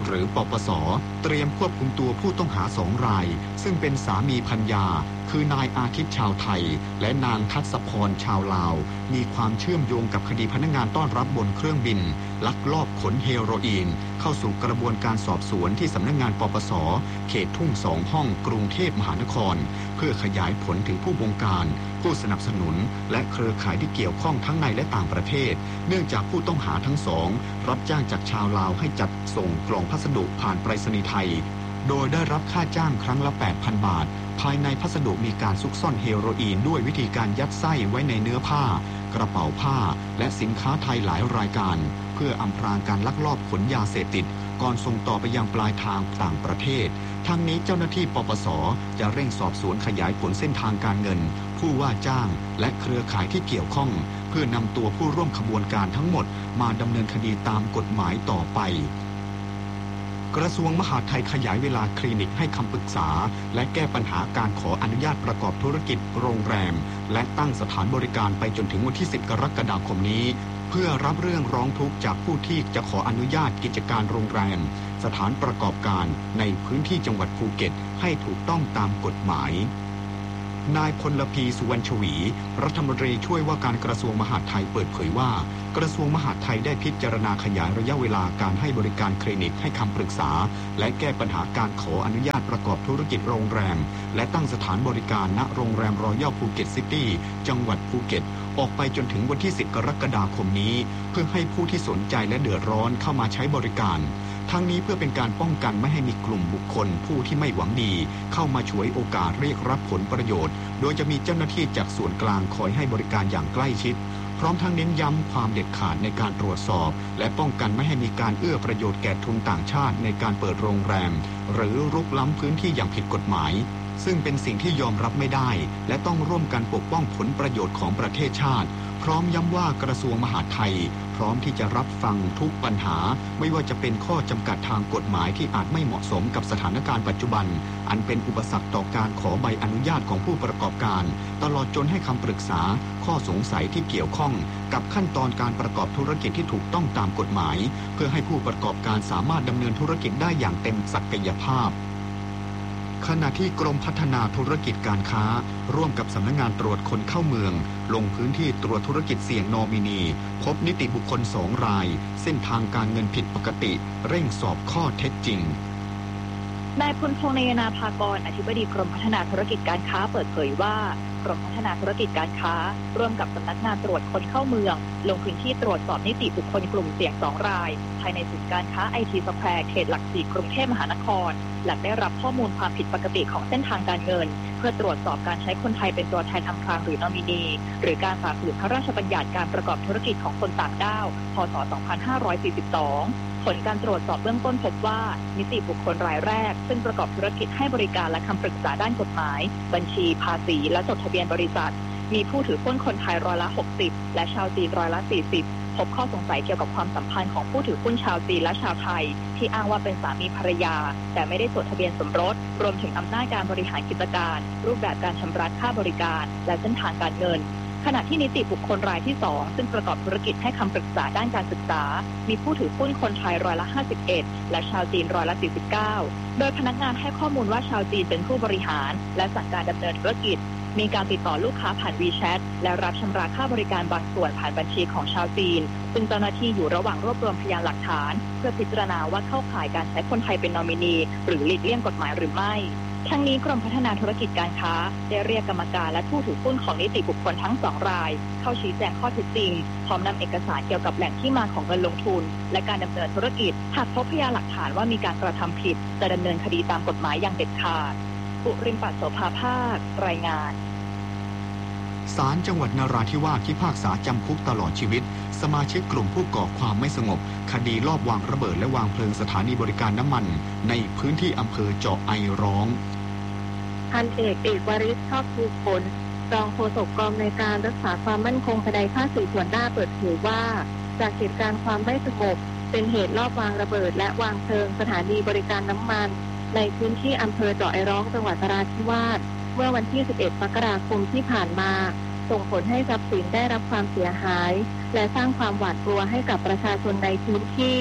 หรือปปส.เตรียมควบคุมตัวผู้ต้องหาสองรายซึ่งเป็นสามีภรรยาคือนายอาทิตย์ชาวไทยและนางทัศพรชาวลาวมีความเชื่อมโยงกับคดีพนักงานต้อนรับบนเครื่องบินลักลอบขนเฮโรอีนเข้าสู่กระบวนการสอบสวนที่สำนักงานปปส.เขตทุ่งสองห้องกรุงเทพมหานครเพื่อขยายผลถึงผู้บงการผู้สนับสนุนและเครือข่ายที่เกี่ยวข้องทั้งในและต่างประเทศเนื่องจากผู้ต้องหาทั้งสองรับจ้างจากชาวลาวให้จัดส่งกล่องพัสดุผ่านไปรษณีย์ไทยโดยได้รับค่าจ้างครั้งละ แปดพัน บาทภายในพัสดุมีการซุกซ่อนเฮโรอีนด้วยวิธีการยัดไส้ไว้ในเนื้อผ้ากระเป๋าผ้าและสินค้าไทยหลายรายการเพื่ออำพรางการลักลอบขนยาเสพติดก่อนส่งต่อไปยังปลายทางต่างประเทศทั้งนี้เจ้าหน้าที่ปปส.จะเร่งสอบสวนขยายผลเส้นทางการเงินผู้ว่าจ้างและเครือข่ายที่เกี่ยวข้องเพื่อนำตัวผู้ร่วมขบวนการทั้งหมดมาดำเนินคดีตามกฎหมายต่อไปกระทรวงมหาดไทยขยายเวลาคลินิกให้คำปรึกษาและแก้ปัญหาการขออนุญาตประกอบธุรกิจโรงแรมและตั้งสถานบริการไปจนถึงวันที่สิบกรกฎาคมนี้เพื่อรับเรื่องร้องทุกข์จากผู้ที่จะขออนุญาตกิจการโรงแรมสถานประกอบการในพื้นที่จังหวัดภูเก็ตให้ถูกต้องตามกฎหมายนายพลพีสุวรรณชวีรัฐมนตรีช่วยว่าการกระทรวงมหาดไทยเปิดเผยว่ากระทรวงมหาดไทยได้พิจารณาขยายระยะเวลาการให้บริการคลินิกให้คำปรึกษาและแก้ปัญหาการขออนุญาตประกอบธุรกิจโรงแรมและตั้งสถานบริการณโรงแรมรอยัลภูเก็ตซิตี้จังหวัดภูเก็ตออกไปจนถึงวันที่สิบกรกฎาคมนี้เพื่อให้ผู้ที่สนใจและเดือดร้อนเข้ามาใช้บริการทั้งนี้เพื่อเป็นการป้องกันไม่ให้มีกลุ่มบุคคลผู้ที่ไม่หวังดีเข้ามาฉวยโอกาสเรียกรับผลประโยชน์โดยจะมีเจ้าหน้าที่จากส่วนกลางคอยให้บริการอย่างใกล้ชิดพร้อมทั้งเน้นย้ำความเด็ดขาดในการตรวจสอบและป้องกันไม่ให้มีการเอื้อประโยชน์แก่ทุนต่างชาติในการเปิดโรงแรมหรือรุกล้ำพื้นที่อย่างผิดกฎหมายซึ่งเป็นสิ่งที่ยอมรับไม่ได้และต้องร่วมกันปกป้องผลประโยชน์ของประเทศชาติพร้อมย้ำว่ากระทรวงมหาดไทยพร้อมที่จะรับฟังทุกปัญหาไม่ว่าจะเป็นข้อจำกัดทางกฎหมายที่อาจไม่เหมาะสมกับสถานการณ์ปัจจุบันอันเป็นอุปสรรคต่อการขอใบอนุญาตของผู้ประกอบการตลอดจนให้คำปรึกษาข้อสงสัยที่เกี่ยวข้องกับขั้นตอนการประกอบธุรกิจที่ถูกต้องตามกฎหมายเพื่อให้ผู้ประกอบการสามารถดำเนินธุรกิจได้อย่างเต็มศักยภาพขณะที่กรมพัฒนาธุรกิจการค้าร่วมกับสำนักงานตรวจคนเข้าเมืองลงพื้นที่ตรวจธุรกิจเสี่ยงนอมินีพบนิติบุคคลสองรายเส้นทางการเงินผิดปกติเร่งสอบข้อเท็จจริงนายพลพงษ์นายนาภากรอธิบดีกรมพัฒนาธุรกิจการค้าเปิดเผยว่ากรมพัฒนาธุรกิจการค้าร่วมกับสำนักงานตรวจคนเข้าเมืองลงพื้นที่ตรวจสอบนิติบุคคลกลุ่มเสี่ยงสองรายภายในศูนย์การค้าไอทีสแควร์เขตหลักสี่กรุงเทพมหานครหลังได้รับข้อมูลความผิดปกติของเส้นทางการเงินเพื่อตรวจสอบการใช้คนไทยเป็นตัวแทนอำพรางหรือนอมินีหรือการฝ่าฝืนพระราชบัญญัติการประกอบธุรกิจของคนต่างด้าวพ.ศ. สองพันห้าร้อยสี่สิบสองผลการตรวจสอบเบื้องต้นพบว่านิติบุคคลรายแรกซึ่งประกอบธุรกิจให้บริการและคำปรึกษาด้านกฎหมายบัญชีภาษีและจดทะเบียนบริษัทมีผู้ถือหุ้นคนไทยร้อยละหกสิบและชาวจีนร้อยละสี่สิบพบข้อสงสัยเกี่ยวกับความสัมพันธ์ของผู้ถือหุ้นชาวจีนและชาวไทยที่อ้างว่าเป็นสามีภรรยาแต่ไม่ได้จดทะเบียนสมรสรวมถึงอำนาจการบริหารกิจการรูปแบบการชำระค่าบริการและเส้นทางการเงินขณะที่นิติบุคคลรายที่สองซึ่งประกอบธุรกิจให้คำปรึกษาด้านการศึกษามีผู้ถือหุ้นคนไทยร้อยละห้าสิบเอ็ดและชาวจีนร้อยละสี่สิบเก้าโดยพนักงานให้ข้อมูลว่าชาวจีนเป็นผู้บริหารและสั่งการดำเนินธุรกิจมีการติดต่อลูกค้าผ่าน WeChat และรับชำระค่าบริการบางส่วนผ่านบัญชีของชาวจีนซึ่งเจ้าหน้าที่อยู่ระหว่างรวบรวมพยานหลักฐานเพื่อพิจารณาว่าเข้าข่ายการใช้คนไทยเป็นนอมินีหรือหลีกเลี่ยงกฎหมายหรือไม่ทั้งนี้กรมพัฒนาธุรกิจการค้าได้เรียกกรรมการและผู้ถือหุ้นของนิติบุคคลทั้งสองรายเข้าชี้แจงข้อเท็จจริงพร้อมนำเอกสารเกี่ยวกับแหล่งที่มาของเงินลงทุนและการดำเนินธุรกิจหากพบพยานหลักฐานว่ามีการกระทำผิดจะดำเนินคดีตามกฎหมายอย่างเด็ดขาดปุริมปัสโสภาภาครายงานศาลจังหวัดนราธิวาสพิพากษาจำคุกตลอดชีวิตสมาชิกกลุ่มผู้ก่อความไม่สงบคดีลอบวางระเบิดและวางเพลิงสถานีบริการน้ำมันในพื้นที่อำเภอเจาะไอร้องพันเอกเอกวริศชอบภูผลรองโฆษกกองในการรักษาความมั่นคงภายในภาคสี่ส่วนหน้าเปิดเผยว่าจากเหตุการณ์ความไม่สงบเป็นเหตุลอบวางระเบิดและวางเพลิงสถานีบริการน้ำมันในพื้นที่อำเภอเจาะไอร้องจังหวัดนราธิวาสเมื่อวันที่สิบเอ็ดมกราคมที่ผ่านมาส่งผลให้ทรัพย์สินได้รับความเสียหายและสร้างความหวาดกลัวให้กับประชาชนในพื้นที่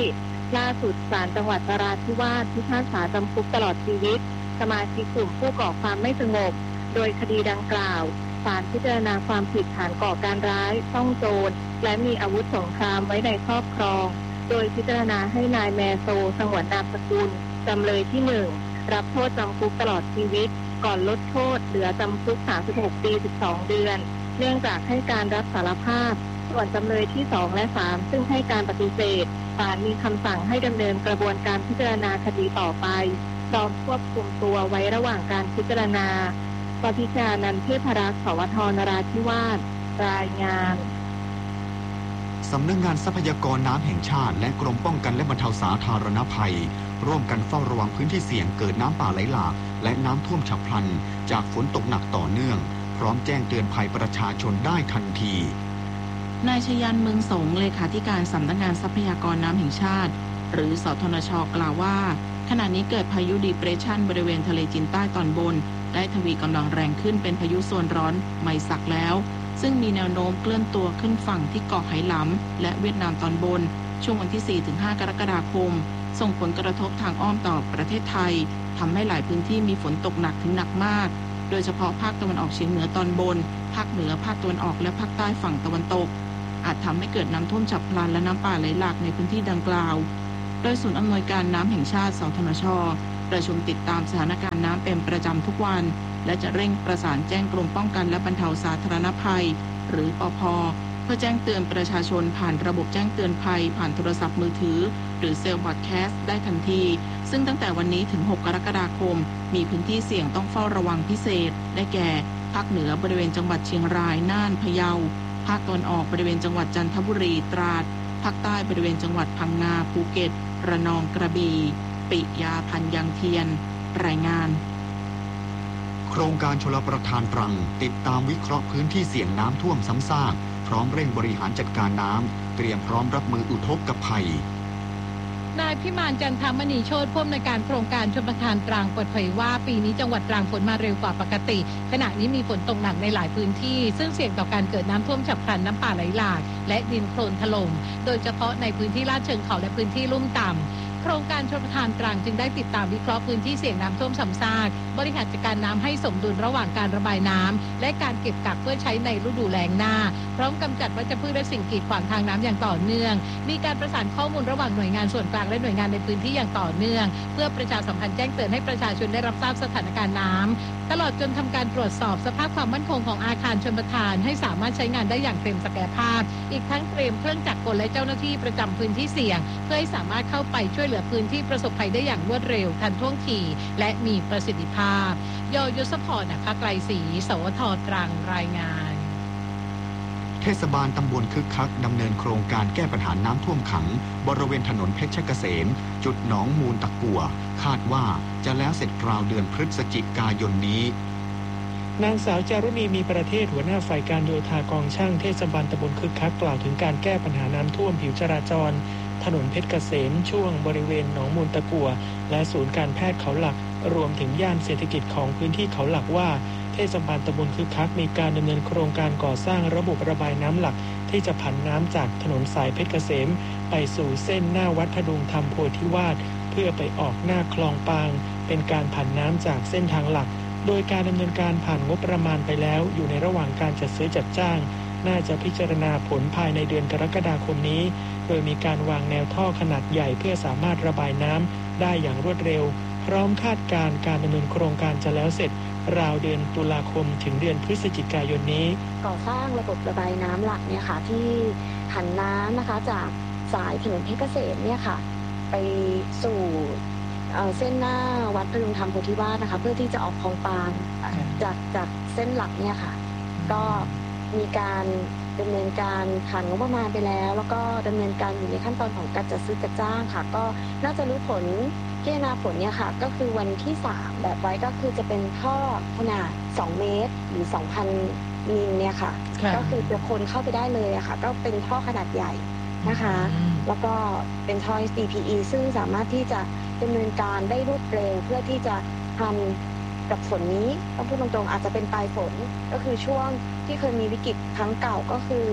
ล่าสุดศาลจังหวัดนราธิวาสพิพากษาจำคุกตลอดชีวิตสมาชิกกลุ่มผู้ก่อความไม่สงบโดยคดีดังกล่าวศาลพิจารณาความผิดฐานก่อการร้ายซ่องโจรและมีอาวุธสงครามไว้ในครอบครองโดยพิจารณาให้นายแมโซสงวนนามสกุลจำเลยที่หนึ่งรับโทษจำคุกตลอดชีวิตก่อนลดโทษเหลือจำคุกสามสิบหกปีสิบสองเดือนเนื่องจากให้การรับสารภาพส่วนจำเลยที่สองและสามซึ่งให้การปฏิเสธศาลมีคำสั่งให้ดำเนินกระบวนการพิจารณาคดีต่อไปพร้อมควบคุมตัวไว้ระหว่างการพิจารณาปพิชานันท์เทพรักษ์สวทนราธิวาสรายงานสำนักงานทรัพยากรน้ำแห่งชาติและกรมป้องกันและบรรเทาสาธารณภัยร่วมกันเฝ้าระวังพื้นที่เสี่ยงเกิดน้ำป่าไหลหลากและน้ำท่วมฉับพลันจากฝนตกหนักต่อเนื่องพร้อมแจ้งเตือนภัยประชาชนได้ทันทีนายชยันต์เมืองสงเลขาธิการสำนักงานทรัพยากรน้ำแห่งชาติหรือสทนช.กล่าวว่าขณะนี้เกิดพายุดีเพรสชันบริเวณทะเลจีนใต้ตอนบนได้ทวีกำลังแรงขึ้นเป็นพายุโซนร้อนไมซักแล้วซึ่งมีแนวโน้มเคลื่อนตัวขึ้นฝั่งที่เกาะไหหลำและเวียดนามตอนบนช่วงวันที่ สี่ถึงห้า กรกฎาคมส่งผลกระทบทางอ้อมต่อประเทศไทยทำให้หลายพื้นที่มีฝนตกหนักถึงหนักมากโดยเฉพาะภาคตะวันออกเฉียงเหนือตอนบนภาคเหนือภาคตะวันออกและภาคใต้ฝั่งตะวันตกอาจทำให้เกิดน้ำท่วมฉับพลันและน้ำป่าไหลหลากในพื้นที่ดังกล่าวโดยศูนย์อำนวยการน้ำแห่งชาติสทนช.ประชุมติดตามสถานการณ์น้ำเป็นประจำทุกวันและจะเร่งประสานแจ้งกรมป้องกันและบรรเทาสาธารณภัยหรือปภ.เพื่อแจ้งเตือนประชาชนผ่านระบบแจ้งเตือนภัยผ่านโทรศัพท์มือถือหรือเซลล์บอดแคสต์ได้ทันทีซึ่งตั้งแต่วันนี้ถึงหกกรกฎาคมมีพื้นที่เสี่ยงต้องเฝ้าระวังพิเศษได้แก่ภาคเหนือบริเวณจังหวัดเชียงรายน่านพะเยาภาคตะวันออกบริเวณจังหวัดจันทบุรีตราดภาคใต้บริเวณจังหวัดพังงาภูเก็ตระนองกระบี่ปิยาพันยังเทียนรายงานโครงการชลประทานตรังติดตามวิเคราะห์พื้นที่เสี่ยงน้ำท่วมซ้ำซากพร้อมเร่งบริหารจัดการน้ำเตรียมพร้อมรับมืออุทกภัยนายพิมานจันทมณีโชติผู้อำนวยการโครงการชลประทานตรังเปิดเผยว่าปีนี้จังหวัดตรังฝนมาเร็วกว่าปกติขณะนี้มีฝนตกหนักในหลายพื้นที่ซึ่งเสี่ยงต่อการเกิดน้ำท่วมฉับพลันน้ำป่าไหลหลากและดินโคลนถล่มโดยเฉพาะในพื้นที่ลาดเชิงเขาและพื้นที่ลุ่มต่ำโครงการชลประทานตรังจึงได้ติดตามวิเคราะห์พื้นที่เสี่ยงน้ำท่วมซ้ำซากบริหารจัดการน้ำให้สมดุลระหว่างการระบายน้ำและการเก็บกักเพื่อใช้ในฤดูแล้งหน้าพร้อมกำจัดวัชพืชและสิ่งกีดขวางทางน้ำอย่างต่อเนื่องมีการประสานข้อมูลระหว่างหน่วยงานส่วนกลางและหน่วยงานในพื้นที่อย่างต่อเนื่องเพื่อประชาสัมพันธ์แจ้งเตือนให้ประชาชนได้รับทราบสถานการณ์น้ำตลอดจนทำการตรวจสอบสภาพความมั่นคงของอาคารชลประทานให้สามารถใช้งานได้อย่างเต็มศักยภาพอีกทั้งเตรียมเครื่องจักรกลและเจ้าหน้าที่ประจำพื้นที่เสี่ยงเพื่อให้สามารถเข้าไปช่วยเหลือพื้นที่ประสบภัยได้อย่างรวดเร็วทันท่วงทีและมีประสิทธิภาพยยศพร ณ ภาไกลศรีสวทตรังรายงานเทศบาลตำบลคึกคักดำเนินโครงการแก้ปัญหาน้ำท่วมขังบริเวณถนนเพชรเกษมจุดหนองมูลตะกั่วคาดว่าจะแล้วเสร็จราวเดือนพฤศจิกายนนี้นางสาวจารุณีมีประเทศหัวหน้าฝ่ายการโยธากองช่างเทศบาลตำบลคึกคักกล่าวถึงการแก้ปัญหาน้ำท่วมผิวจราจรถนนเพชรเกษมช่วงบริเวณหนองมูลตะกั่วและศูนย์การแพทย์เขาหลักรวมถึงย่านเศรษฐกิจของพื้นที่เขาหลักว่าเทศบาลตำบลคึกคักมีการดำเนินโครงการก่อสร้างระบบระบายน้ำหลักที่จะผันน้ำจากถนนสายเพชรเกษมไปสู่เส้นหน้าวัดพดุงธรรมโพธิวาสเพื่อไปออกหน้าคลองปางเป็นการผันน้ำจากเส้นทางหลักโดยการดำเนินการผ่านงบประมาณไปแล้วอยู่ในระหว่างการจัดซื้อจัดจ้างน่าจะพิจารณาผลภายในเดือนกรกฎาคมนี้โดยมีการวางแนวท่อขนาดใหญ่เพื่อสามารถระบายน้ำได้อย่างรวดเร็วพร้อมคาดการณ์การดำเนินโครงการจะแล้วเสร็จราวเดือนตุลาคมถึงเดือนพฤศจิกายนนี้ก่อสร้างระบบระบายน้ำหลักเนี่ยค่ะที่ผันน้ำนะคะจากสายถนนเพชรเกษมเนี่ยค่ะไปสู่เส้นหน้าวัดพดุงธรรมโพธิวาสนะคะเพื่อที่จะออกคลองปานจากจากเส้นหลักเนี่ยค่ะก็มีการดำเนินการผ่านงบประมาณไปแล้วแล้วก็ดำเนินการอยู่ในขั้นตอนของการจัดซื้อจัดจ้างค่ะก็น่าจะรู้ผลพิจารณาผลเนี่ยค่ะก็คือวันที่สามแบบไว้ก็คือจะเป็นท่อขนาดสองเมตรหรือ สองพัน มิลเนี่ยค่ะก็คือจะคนเข้าไปได้เลยอะค่ะก็เป็นท่อขนาดใหญ่นะคะแล้วก็เป็นท่อ ซี พี อี ซึ่งสามารถที่จะดำเนินการได้รวดเร็วเพื่อที่จะทำกับฝนนี้ต้องพูดตรงๆอาจจะเป็นปลายฝนก็คือช่วงที่เคยมีวิกฤตครั้งเก่าก็คือ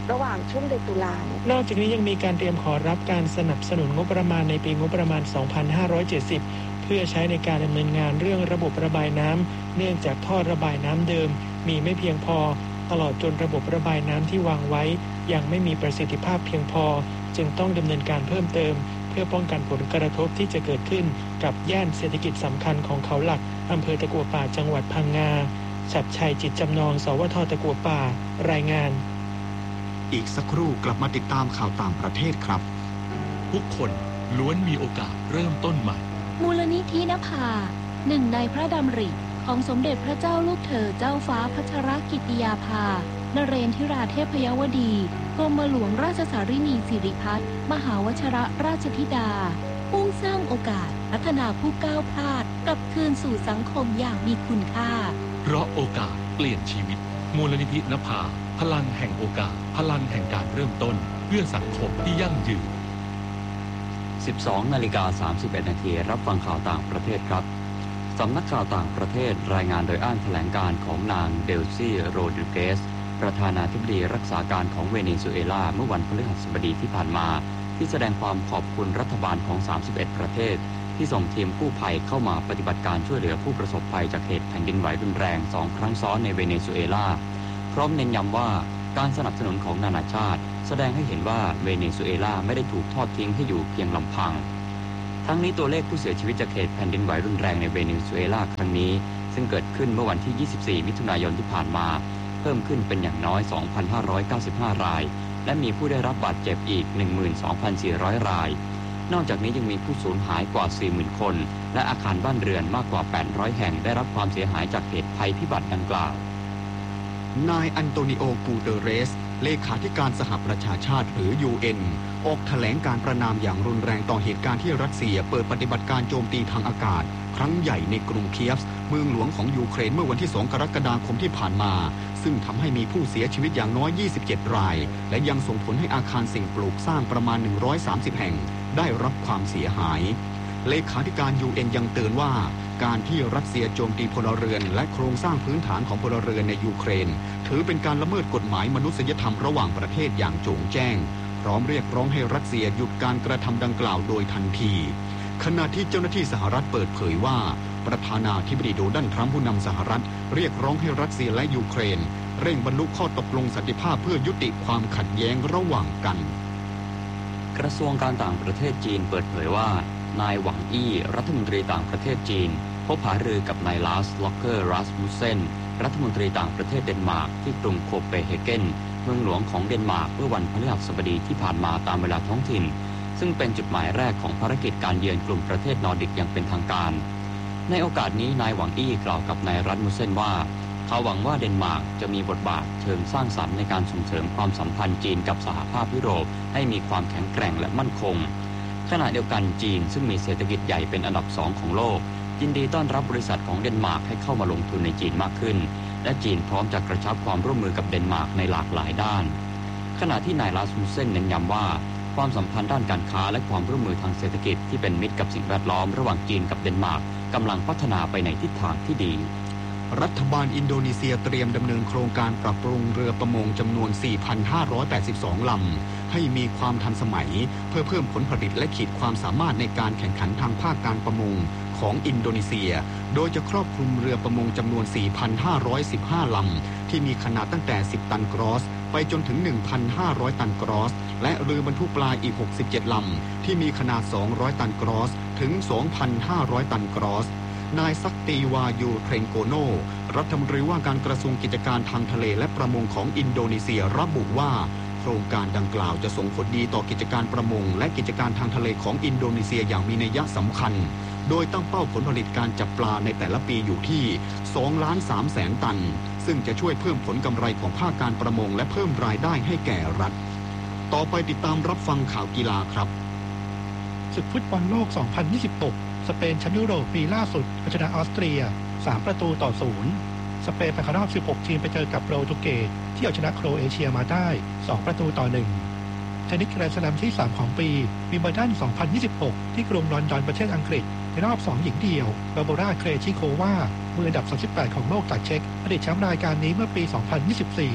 ระหว่างช่วงเดือนตุลาเนี่ยนอกจากนี้ยังมีการเตรียมขอรับการสนับสนุนงบประมาณในปีงบประมาณ สองพันห้าร้อยเจ็ดสิบ เพื่อใช้ในการดำเนินงานเรื่องระบบระบายน้ำเนื่องจากท่อระบายน้ำเดิมมีไม่เพียงพอตลอดจนระบบระบายน้ำที่วางไว้ยังไม่มีประสิทธิภาพเพียงพอจึงต้องดำเนินการเพิ่มเติมเพื่อป้องกันผลกระทบที่จะเกิดขึ้นกับย่านเศรษฐกิจสำคัญของเขาหลักอำเภอตะกั่วป่าจังหวัดพังงาชัดชัยจิตจำนองสวทตะกั่วป่ารายงานอีกสักครู่กลับมาติดตามข่าวต่างประเทศครับทุกคนล้วนมีโอกาสเริ่มต้นใหม่มูลนิธินภาหนึ่งในพระดำริของสมเด็จพระเจ้าลูกเธอเจ้าฟ้าพัชรกิติยาภานเรนทิราเทพยวดีกรมหลวงราชสารินีสิริพัฒน์มหาวชรราชธิดามุ่งสร้างโอกาสพัฒนาผู้ก้าวพลาดกลับคืนสู่สังคมอย่างมีคุณค่าเพราะโอกาสเปลี่ยนชีวิตมูลนิธินภาพลังแห่งโอกาสพลังแห่งการเริ่มต้นเพื่อสังคมที่ยั่งยืนสิบสองนาฬิกาสามสิบเอ็ดนาทีรับฟังข่าวต่างประเทศครับสำนักข่าวต่างประเทศรายงานโดยอ้างแถลงการของนางเดลซี่โรดริเกสประธานาธิบดีรักษาการของเวเนซุเอลาเมื่อวันพฤหัสบดีที่ผ่านมาที่แสดงความขอบคุณรัฐบาลของสามสิบเอ็ดประเทศที่ส่งทีมกู้ภัยเข้ามาปฏิบัติการช่วยเหลือผู้ประสบภัยจากเหตุแผ่นดินไหวรุนแรงสองครั้งซ้อนในเวเนซุเอลาพร้อมเน้นย้ำว่าการสนับสนุนของนานาชาติแสดงให้เห็นว่าเวเนซุเอลาไม่ได้ถูกทอดทิ้งให้อยู่เพียงลำพังทั้งนี้ตัวเลขผู้เสียชีวิตจากเหตุแผ่นดินไหวรุนแรงในเวเนซุเอลาครั้งนี้ซึ่งเกิดขึ้นเมื่อวันที่ยี่สิบสี่มิถุนายนที่ผ่านมาเพิ่มขึ้นเป็นอย่างน้อย สองพันห้าร้อยเก้าสิบห้า รายและมีผู้ได้รับบาดเจ็บอีก หนึ่งหมื่นสองพันสี่ร้อย รายนอกจากนี้ยังมีผู้สูญหายกว่า สี่หมื่น คนและอาคารบ้านเรือนมากกว่า แปดร้อย แห่งได้รับความเสียหายจากเหตุภัยพิบัติดังกล่าวนายอันโตนิโอ กูเตเรสเลขาธิการสหประชาชาติหรือ ยู เอ็น ออกแถลงการประณามอย่างรุนแรงต่อเหตุการณ์ที่รัสเซียเปิดปฏิบัติการโจมตีทางอากาศครั้งใหญ่ในกรุงเคียฟเมืองหลวงของยูเครนเมื่อวันที่สองกรกฎาคมที่ผ่านมาซึ่งทำให้มีผู้เสียชีวิตอย่างน้อยยี่สิบเจ็ดรายและยังส่งผลให้อาคารสิ่งปลูกสร้างประมาณหนึ่งร้อยสามสิบแห่งได้รับความเสียหายเลขาธิการ ยู เอ็น ยังเตือนว่าการที่รัสเซียโจมตีพลเรือนและโครงสร้างพื้นฐานของพลเรือนในยูเครนถือเป็นการละเมิดกฎหมายมนุษยธรรมระหว่างประเทศอย่างโจ่งแจ้งพร้อมเรียกร้องให้รัสเซียหยุดการกระทำดังกล่าวโดยทันทีขณะที่เจ้าหน้าที่สหรัฐเปิดเผยว่าประธานาธิบดีโดนัลด์ทรัมป์ผู้นำสหรัฐเรียกร้องให้รัสเซียและยูเครนเร่งบรรลุข้อตกลงสันติภาพเพื่อยุติความขัดแย้งระหว่างกันกระทรวงการต่างประเทศจีนเปิดเผยว่านายหวังอี้รัฐมนตรีต่างประเทศจีนพบหารือกับนายลาสล็อกเกอร์รัสมุสเซนรัฐมนตรีต่างประเทศเดนมาร์กที่กรุงโคเปนเฮเกนเมืองหลวงของเดนมาร์กเมื่อวันพฤหัสบดีที่ผ่านมาตามเวลาท้องถิ่นซึ่งเป็นจุดหมายแรกของภารกิจการเยือนกลุ่มประเทศนอร์ดิกอย่างเป็นทางการในโอกาสนี้นายหวังอี้กล่าวกับนายรัสมุสเซนว่าเขาหวังว่าเดนมาร์กจะมีบทบาทเชิงสร้างสรรค์ในการส่งเสริมความสัมพันธ์จีนกับสหภาพยุโรปให้มีความแข็งแกร่งและมั่นคงขณะเดียวกันจีนซึ่งมีเศรษฐกิจใหญ่เป็นอันดับสองของโลกยินดีต้อนรับบริษัทของเดนมาร์กให้เข้ามาลงทุนในจีนมากขึ้นและจีนพร้อมจะกระชับความร่วมมือกับเดนมาร์กในหลากหลายด้านขณะที่นายลาสมุสเซนเน้นย้ำว่าความสัมพันธ์ด้านการค้าและความร่วมมือทางเศรษฐกิจที่เป็นมิตรกับสิ่งแวดล้อมระหว่างจีนกับเดนมาร์กกำลังพัฒนาไปในทิศทางที่ดีรัฐบาลอินโดนีเซียเตรียมดำเนินโครงการปรับปรุงเรือประมงจำนวน สี่พันห้าร้อยแปดสิบสอง ลำให้มีความทันสมัยเพื่อเพิ่มผลผลิตและขีดความสามารถในการแข่งขันทางภาคการประมงของอินโดนีเซียโดยจะครอบคลุมเรือประมงจำนวน สี่พันห้าร้อยสิบห้า ลำที่มีขนาดตั้งแต่สิบตันกรอสไปจนถึง หนึ่งพันห้าร้อย ตันกรอสและเรือบรรทุกปลาอีกหกสิบเจ็ดลำที่มีขนาดสองร้อยตันกรอสถึง สองพันห้าร้อย ตันกรอสนายซักตีวายูเทรนโกโนรัฐมนตรีว่าการกระทรวงกิจการทางทะเลและประมงของอินโดนีเซียระบุว่าโครงการดังกล่าวจะส่งผลดีต่อกิจการประมงและกิจการทางทะเลของอินโดนีเซียอย่างมีนัยสำคัญโดยตั้งเป้าผลผลิตการจับปลาในแต่ละปีอยู่ที่ สองล้านสามแสน ตันซึ่งจะช่วยเพิ่มผลกำไรของภาคการประมงและเพิ่มรายได้ให้แก่รัฐต่อไปติดตามรับฟังข่าวกีฬาครับศึกฟุตบอลโลก สองพันยี่สิบหกสเปนแชมป์ยุโรปปีล่าสุดชนะออสเตรียสามประตูต่อศูนย์สเปนไปเข้ารอบสิบหกทีมไปเจอกับโปรตุเกสที่เอาชนะโครเอเชียมาได้สองประตูต่อหนึ่งเทนนิสแกรนด์สแลมที่สามของปีวิมเบิลดันสองพันยี่สิบหกที่กรุงลอนดอนประเทศอังกฤษในรอบสองหญิงเดี่ยวบาร์โบราเครชิโความืออันดับสามสิบแปดของโลกจากเช็กอดีตแชมป์รายการนี้เมื่อปีสองพันยี่สิบสี่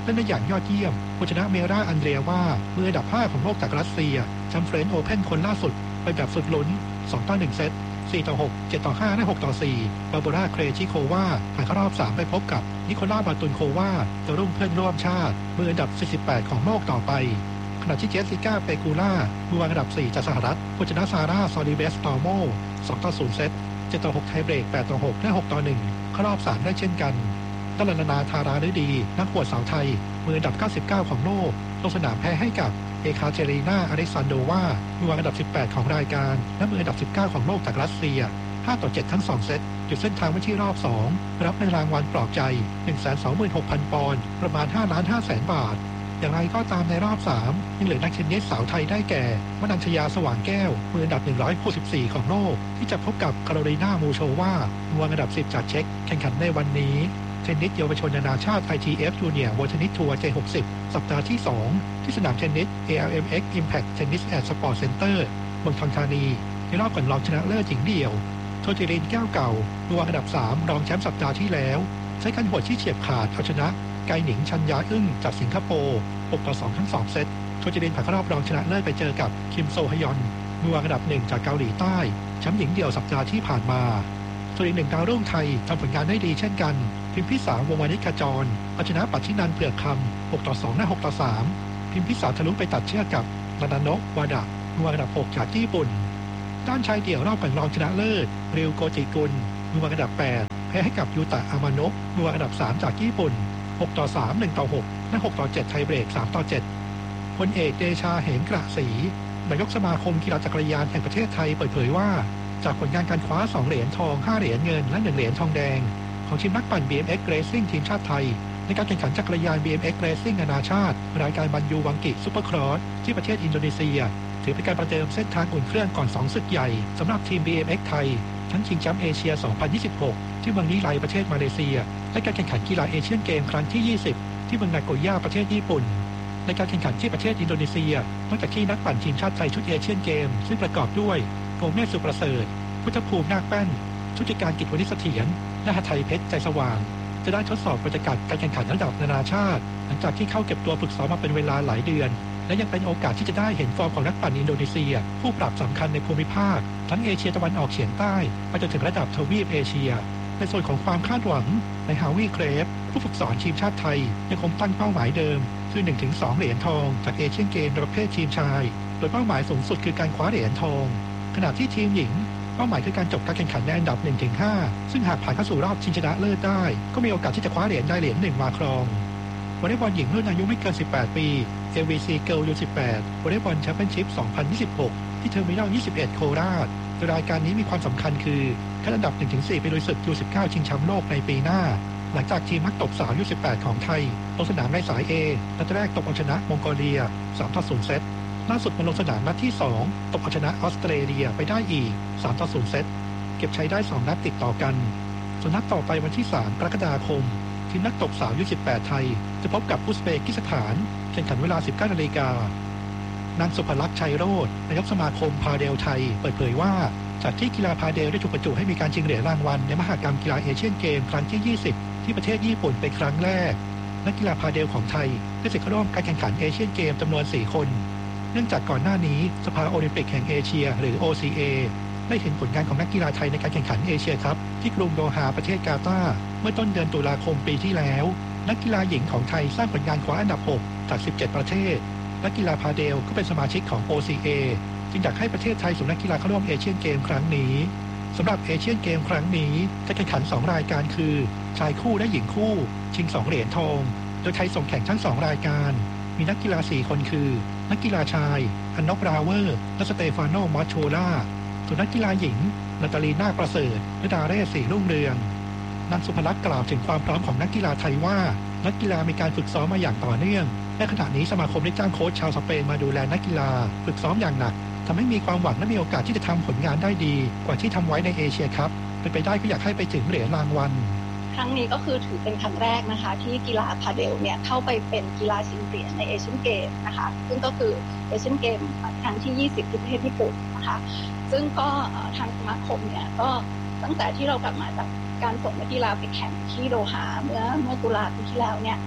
ล่นได้อย่างยอดเยี่ยมผู้ชนะเมราอันเดรียว่ามืออันดับห้าของโลกจากรัสเซียแชมป์เฟรนช์โอเพ่นคนล่าสุดไปแบบสุดลุ้นสองต่อหนึ่งเซตสี่ต่อหก เจ็ดต่อห้าและหกต่อสี่บาโบราเครชิโควาผ่านเข้ารอบสามไปพบกับนิโคล่าบาตุนโควาตัวรุ่งเพื่อนร่วมชาติมืออันดับสี่สิบแปดของโลกต่อไปขณะที่เจสสิก้าเปกูล่ามือวางอันดับสี่จากสหรัฐผู้ชนะซาร่าซอลิเวสตอร์โมสองต่อศูนย์เซตเจ็ดต่อหกไทยเบรกแปดต่อหกและหกต่อหนึ่งเข้ารอบสามได้เช่นกันตลานาธาราฤดีนักหวดสาวไทยมืออันดับเก้าสิบเก้าของโลกลงสนามแพ้ให้กับเอคาเทรีนาอเล็กซานโดวามือวางอันดับสิบแปดของรายการและมืออันดับสิบเก้าของโลกจากรัสเซียห้าต่อเจ็ดทั้งสองเซตจุดเส้นทางไว้ที่รอบสองรับในรางวัลปลอบใจ หนึ่งแสนสองหมื่นหกพัน ปอนด์ประมาณห้าล้านห้าแสนบาทอย่างไรก็ตามในรอบสามยังเหลือนักเทนนิสสาวไทยได้แก่วนัญชยาสว่างแก้วมืออันดับหนึ่งร้อยหกสิบสี่ของโลกที่จะพบกับคาโรลีนามูโชวามือวางอันดับสิบจากเช็กแข่งขันในวันนี้เทนนิสเยาวชนนานาชาติ ไอ ที เอฟ Junior World Tennis Tour เจ หกสิบ สัปดาห์ที่สองที่สนามเทนนิส เอ แอล เอ็ม เอ็กซ์ Impact Tennis and Sport Center เมืองทองธานีในรอบก่อนรองชนะเลิศหญิงเดี่ยวโชติรินแก้วเก่ามือวางอันดับสามรองแชมป์สัปดาห์ที่แล้วใช้การหวดที่เฉียบขาดเอาชนะไกหนิงชัญญาอึ้งจากสิงคโปร์หกต่อสองทั้งสองเซตโชติรินผ่านเข้ารอบรองชนะเลิศไปเจอกับคิมโซฮยอนมือวางอันดับหนึ่งจากเกาหลีใต้แชมป์หญิงเดี่ยวสัปดาห์ที่ผ่านมาส่วนอีกหนึ่งดาวรุ่งไทยทำผลงานได้ดีเช่นกันพิมพิสาวงวานิชขจรเอาชนะปัจฉินันท์เปลือกคำหกต่อสองและหกต่อสามพิมพิสาวทะลุไปตัดเชือกกับนานาโนะวาดะมือวางอันดับหกจากญี่ปุ่นด้านชายเดี่ยวรอบก่อนรองชนะเลิศเริวโกจิกุลมือวางอันดับแปดแพ้ให้กับยูตะอามาโนะมือวางอันดับสามจากญี่ปุ่นหกต่อสาม หนึ่งต่อหกและหกต่อเจ็ดไทยเบรกสามต่อเจ็ดพลเอกเดชาเหมกระศรีนายกสมาคมกีฬาจักรยานแห่งประเทศไทยเปิดเผยว่าจากผลงานการคว้าสองเหรียญทองห้าเหรียญเงินและหนึ่งเหรียญทองแดงของทีมนักปั่น บี เอ็ม เอ็กซ์ Racing ทีมชาติไทยในการแข่งขันจักรยาน บี เอ็ม เอ็กซ์ Racing นานาชาติรายการบันยูวังกิซุปเปอร์ครอสที่ประเทศอินโดนีเซียถือเป็นการประเดิมเส้นทางอุ่นเครื่องก่อนสองศึกใหญ่สำหรับทีม บี เอ็ม เอ็กซ์ ไทยทั้งชิงแชมป์เอเชีย สองพันยี่สิบหก ที่เมืองนิไลประเทศมาเลเซียและการแข่งขันกีฬาเอเชียนเกมครั้งที่ยี่สิบที่เมืองนาโกย่าประเทศญี่ปุ่นในการแข่งขันที่ประเทศอินโดนีเซียนอกจากที่นักปั่นทีมชาติไทยชุดเอเชียนเกมซึ่งประกอบด้วยโกเมศสุประเสริฐพุทธภูมินาคแป้นชุติการกิจวณิชเสถียรและหทัยเพชรใจสว่างจะได้ทดสอบบรรยากาศการแข่งขันระดับนานาชาติหลังจากที่เข้าเก็บตัวฝึกซ้อมมาเป็นเวลาหลายเดือนและยังเป็นโอกาสที่จะได้เห็นฟอร์มของนักปั่นอินโดนีเซียผู้ปรับสำคัญในภูมิภาคทั้งเอเชียตะวันออกเฉียงใต้ไปจนถึงระดับทวีปเอเชียในส่วนของความคาดหวังในฮาวิเครฟผู้ฝึกสอนทีมชาติไทยยังคงตั้งเป้าหมายเดิมคือ หนึ่งถึงสอง เหรียญทองจากเอเชียนเกมประเภททีมชายโดยเป้าหมายสูงสุดคือการคว้าเหรียญทองขณะที่ทีมหญิงเป้าหมายคือการจบการแข่งขันในอันดับ หนึ่งถึงห้า ซึ่งหากผ่านเข้าสู่รอบชิงชนะเลิศได้ก็มีโอกาสที่จะคว้าเหรียญได้เหรียญหนึ่งมาครองวอลเลย์บอลหญิงรุ่นอายุไม่เกินสิบแปดปี เอ วี ซี Girl ยู สิบแปด วอลเลย์บอลแชมเปี้ยนชิพ สองพันยี่สิบหก ที่เทอร์มินอล ยี่สิบเอ็ด โคราชโดยรายการนี้มีความสำคัญคือคัดอันดับ หนึ่งถึงสี่ ไปลุยศึก ยู สิบเก้า ชิงแชมป์โลกในปีหน้าหลังจากทีมนักตบสาว ยู สิบแปด ของไทยลงสนามในสาย A นัดแรกตบเอาชนะมองโกเลีย สามต่อศูนย์ เซตล่าสุดมาลงสนามนัดที่สองตบเอาชนะออสเตรเลียไปได้อีก สามต่อศูนย์ เซตเก็บใช้ได้สองนัดติดต่อกันส่วนนัดต่อไปวันที่สามกรกฎาคมทีมนักตบสาว ยู สิบแปด ไทยจะพบกับอุซเบกิสถานแข่งขันเวลา สิบเก้า นาฬิกานางสุภลักษณ์ชัยโรจน์นายกสมาคมพาเดลไทยเปิดเผยว่าจากที่กีฬาพาเดลได้ถูกบรรจุให้มีการชิงเหรียญรางวัลในมหกรรมกีฬาเอเชียนเกมครั้งที่ยี่สิบที่ประเทศญี่ปุ่นเป็นครั้งแรกนักกีฬาพาเดลของไทยได้สิทธิ์เข้าร่วมการแข่งขันเอเชียนเกมจำนวนสี่คนเนื่องจากก่อนหน้านี้สภาโอลิมปิกแห่งเอเชียหรือ โอ ซี เอ ได้เห็นผลงานของนักกีฬาไทยในการแข่งขันเอเชียคัพที่กรุงโดฮาประเทศกาตาร์เมื่อต้นเดือนตุลาคมปีที่แล้วนักกีฬาหญิงของไทยสร้างผลงานคว้าอันดับหกจากสิบเจ็ดประเทศนักกีฬาพาเดลก็เป็นสมาชิกของ โอ ซี เอ จึงอยากให้ประเทศไทยส่งนักกีฬาเข้าร่วมเอเชียนเกมครั้งนี้สำหรับเอเชียนเกมครั้งนี้จะแข่งขันสองรายการคือชายคู่และหญิงคู่ชิงสองเหรียญทองโดยไทยส่งแข่งทั้งสองรายการมีนักกีฬาสี่คนคือนักกีฬาชายอันนบราวเวอร์และสเตฟานโนมอชโชล่าส่วนนักกีฬาหญิงนาตาลีนาประเสริฐและดาเร่สีรุ่งเรืองนางสุภลักษณ์กล่าวถึงความพร้อมของนักกีฬาไทยว่านักกีฬามีการฝึกซ้อมมาอย่างต่อเนื่องและขณะนี้สมาคมได้จ้างโค้ชชาวสเปนมาดูแลนักกีฬาฝึกซ้อมอย่างหนักทำให้มีความหวังและมีโอกาสที่จะทำผลงานได้ดีกว่าที่ทำไว้ในเอเชียครับเป็นไปได้ก็อยากให้ไปถึงเหรียญรางวัลครั้งนี้ก็คือถือเป็นครั้งแรกนะคะที่กีฬาพาเดลเนี่ยเข้าไปเป็นกีฬาชิงเหรียญในเอเชียนเกมนะคะซึ่งก็คือเอเชียนเกมครั้งที่ยี่สิบที่ประเทศญี่ปุ่นนะคะซึ่งก็ทางสมาคมเนี่ยก็ตั้งแต่ที่เรากลับมาจากการส่งนักกีฬาไปแข่งที่โดฮาเมื่อเมื่อตุลาปีที่แล้วเนี่ย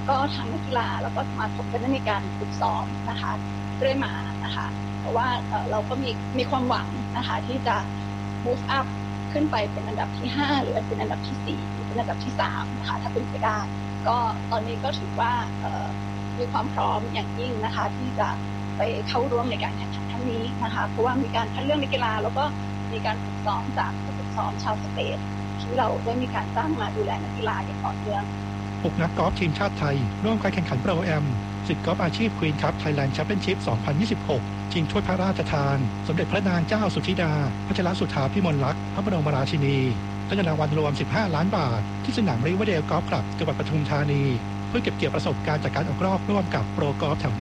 ก็ทางนักกีฬาแล้วก็สมาคมก็ได้มีการฝึกซ้อมนะคะเรื่อยมานะคะเพราะว่าเราก็มีมีความหวังนะคะที่จะ move up ขึ้นไปเป็นอันดับที่ห้าหรือเป็นอันดับที่สี่หรือเป็นอันดับที่สามนะคะถ้าเป็นไปได้ก็ตอนนี้ก็ถือว่ามีความพร้อมอย่างยิ่งนะคะที่จะไปเข้าร่วมในการแข่งขันครั้งนี้นะคะเพราะว่ามีการคัดเลือกนักกีฬาแล้วก็มีการฝึกซ้อมจากผู้ฝึกซ้อมชาวสเปนที่เราได้มีการจ้างมาดูแลนักกีฬาอย่างต่อเนื่องหกนักกอล์ฟทีมชาติไทยร่วมการแข่งขันโปรแอมศึกกอล์ฟอาชีพควีนคัพไทยแลนด์แชมเปี้ยนชิพ สองพันยี่สิบหก ชิงถ้วยพระราชทานสมเด็จพระนางเจ้าสุธิดาพัชรสุธาพิมลลักษณ์พระบรมราชินีและเงินรางวัลรวมสิบห้าล้านบาทที่สนามริเวอร์เดลกอล์ฟคลับจังหวัดปทุมธานีเพื่อเก็บเกี่ยวประสบการณ์จากการออกรอบร่วมกับโปรกอล์ฟแถว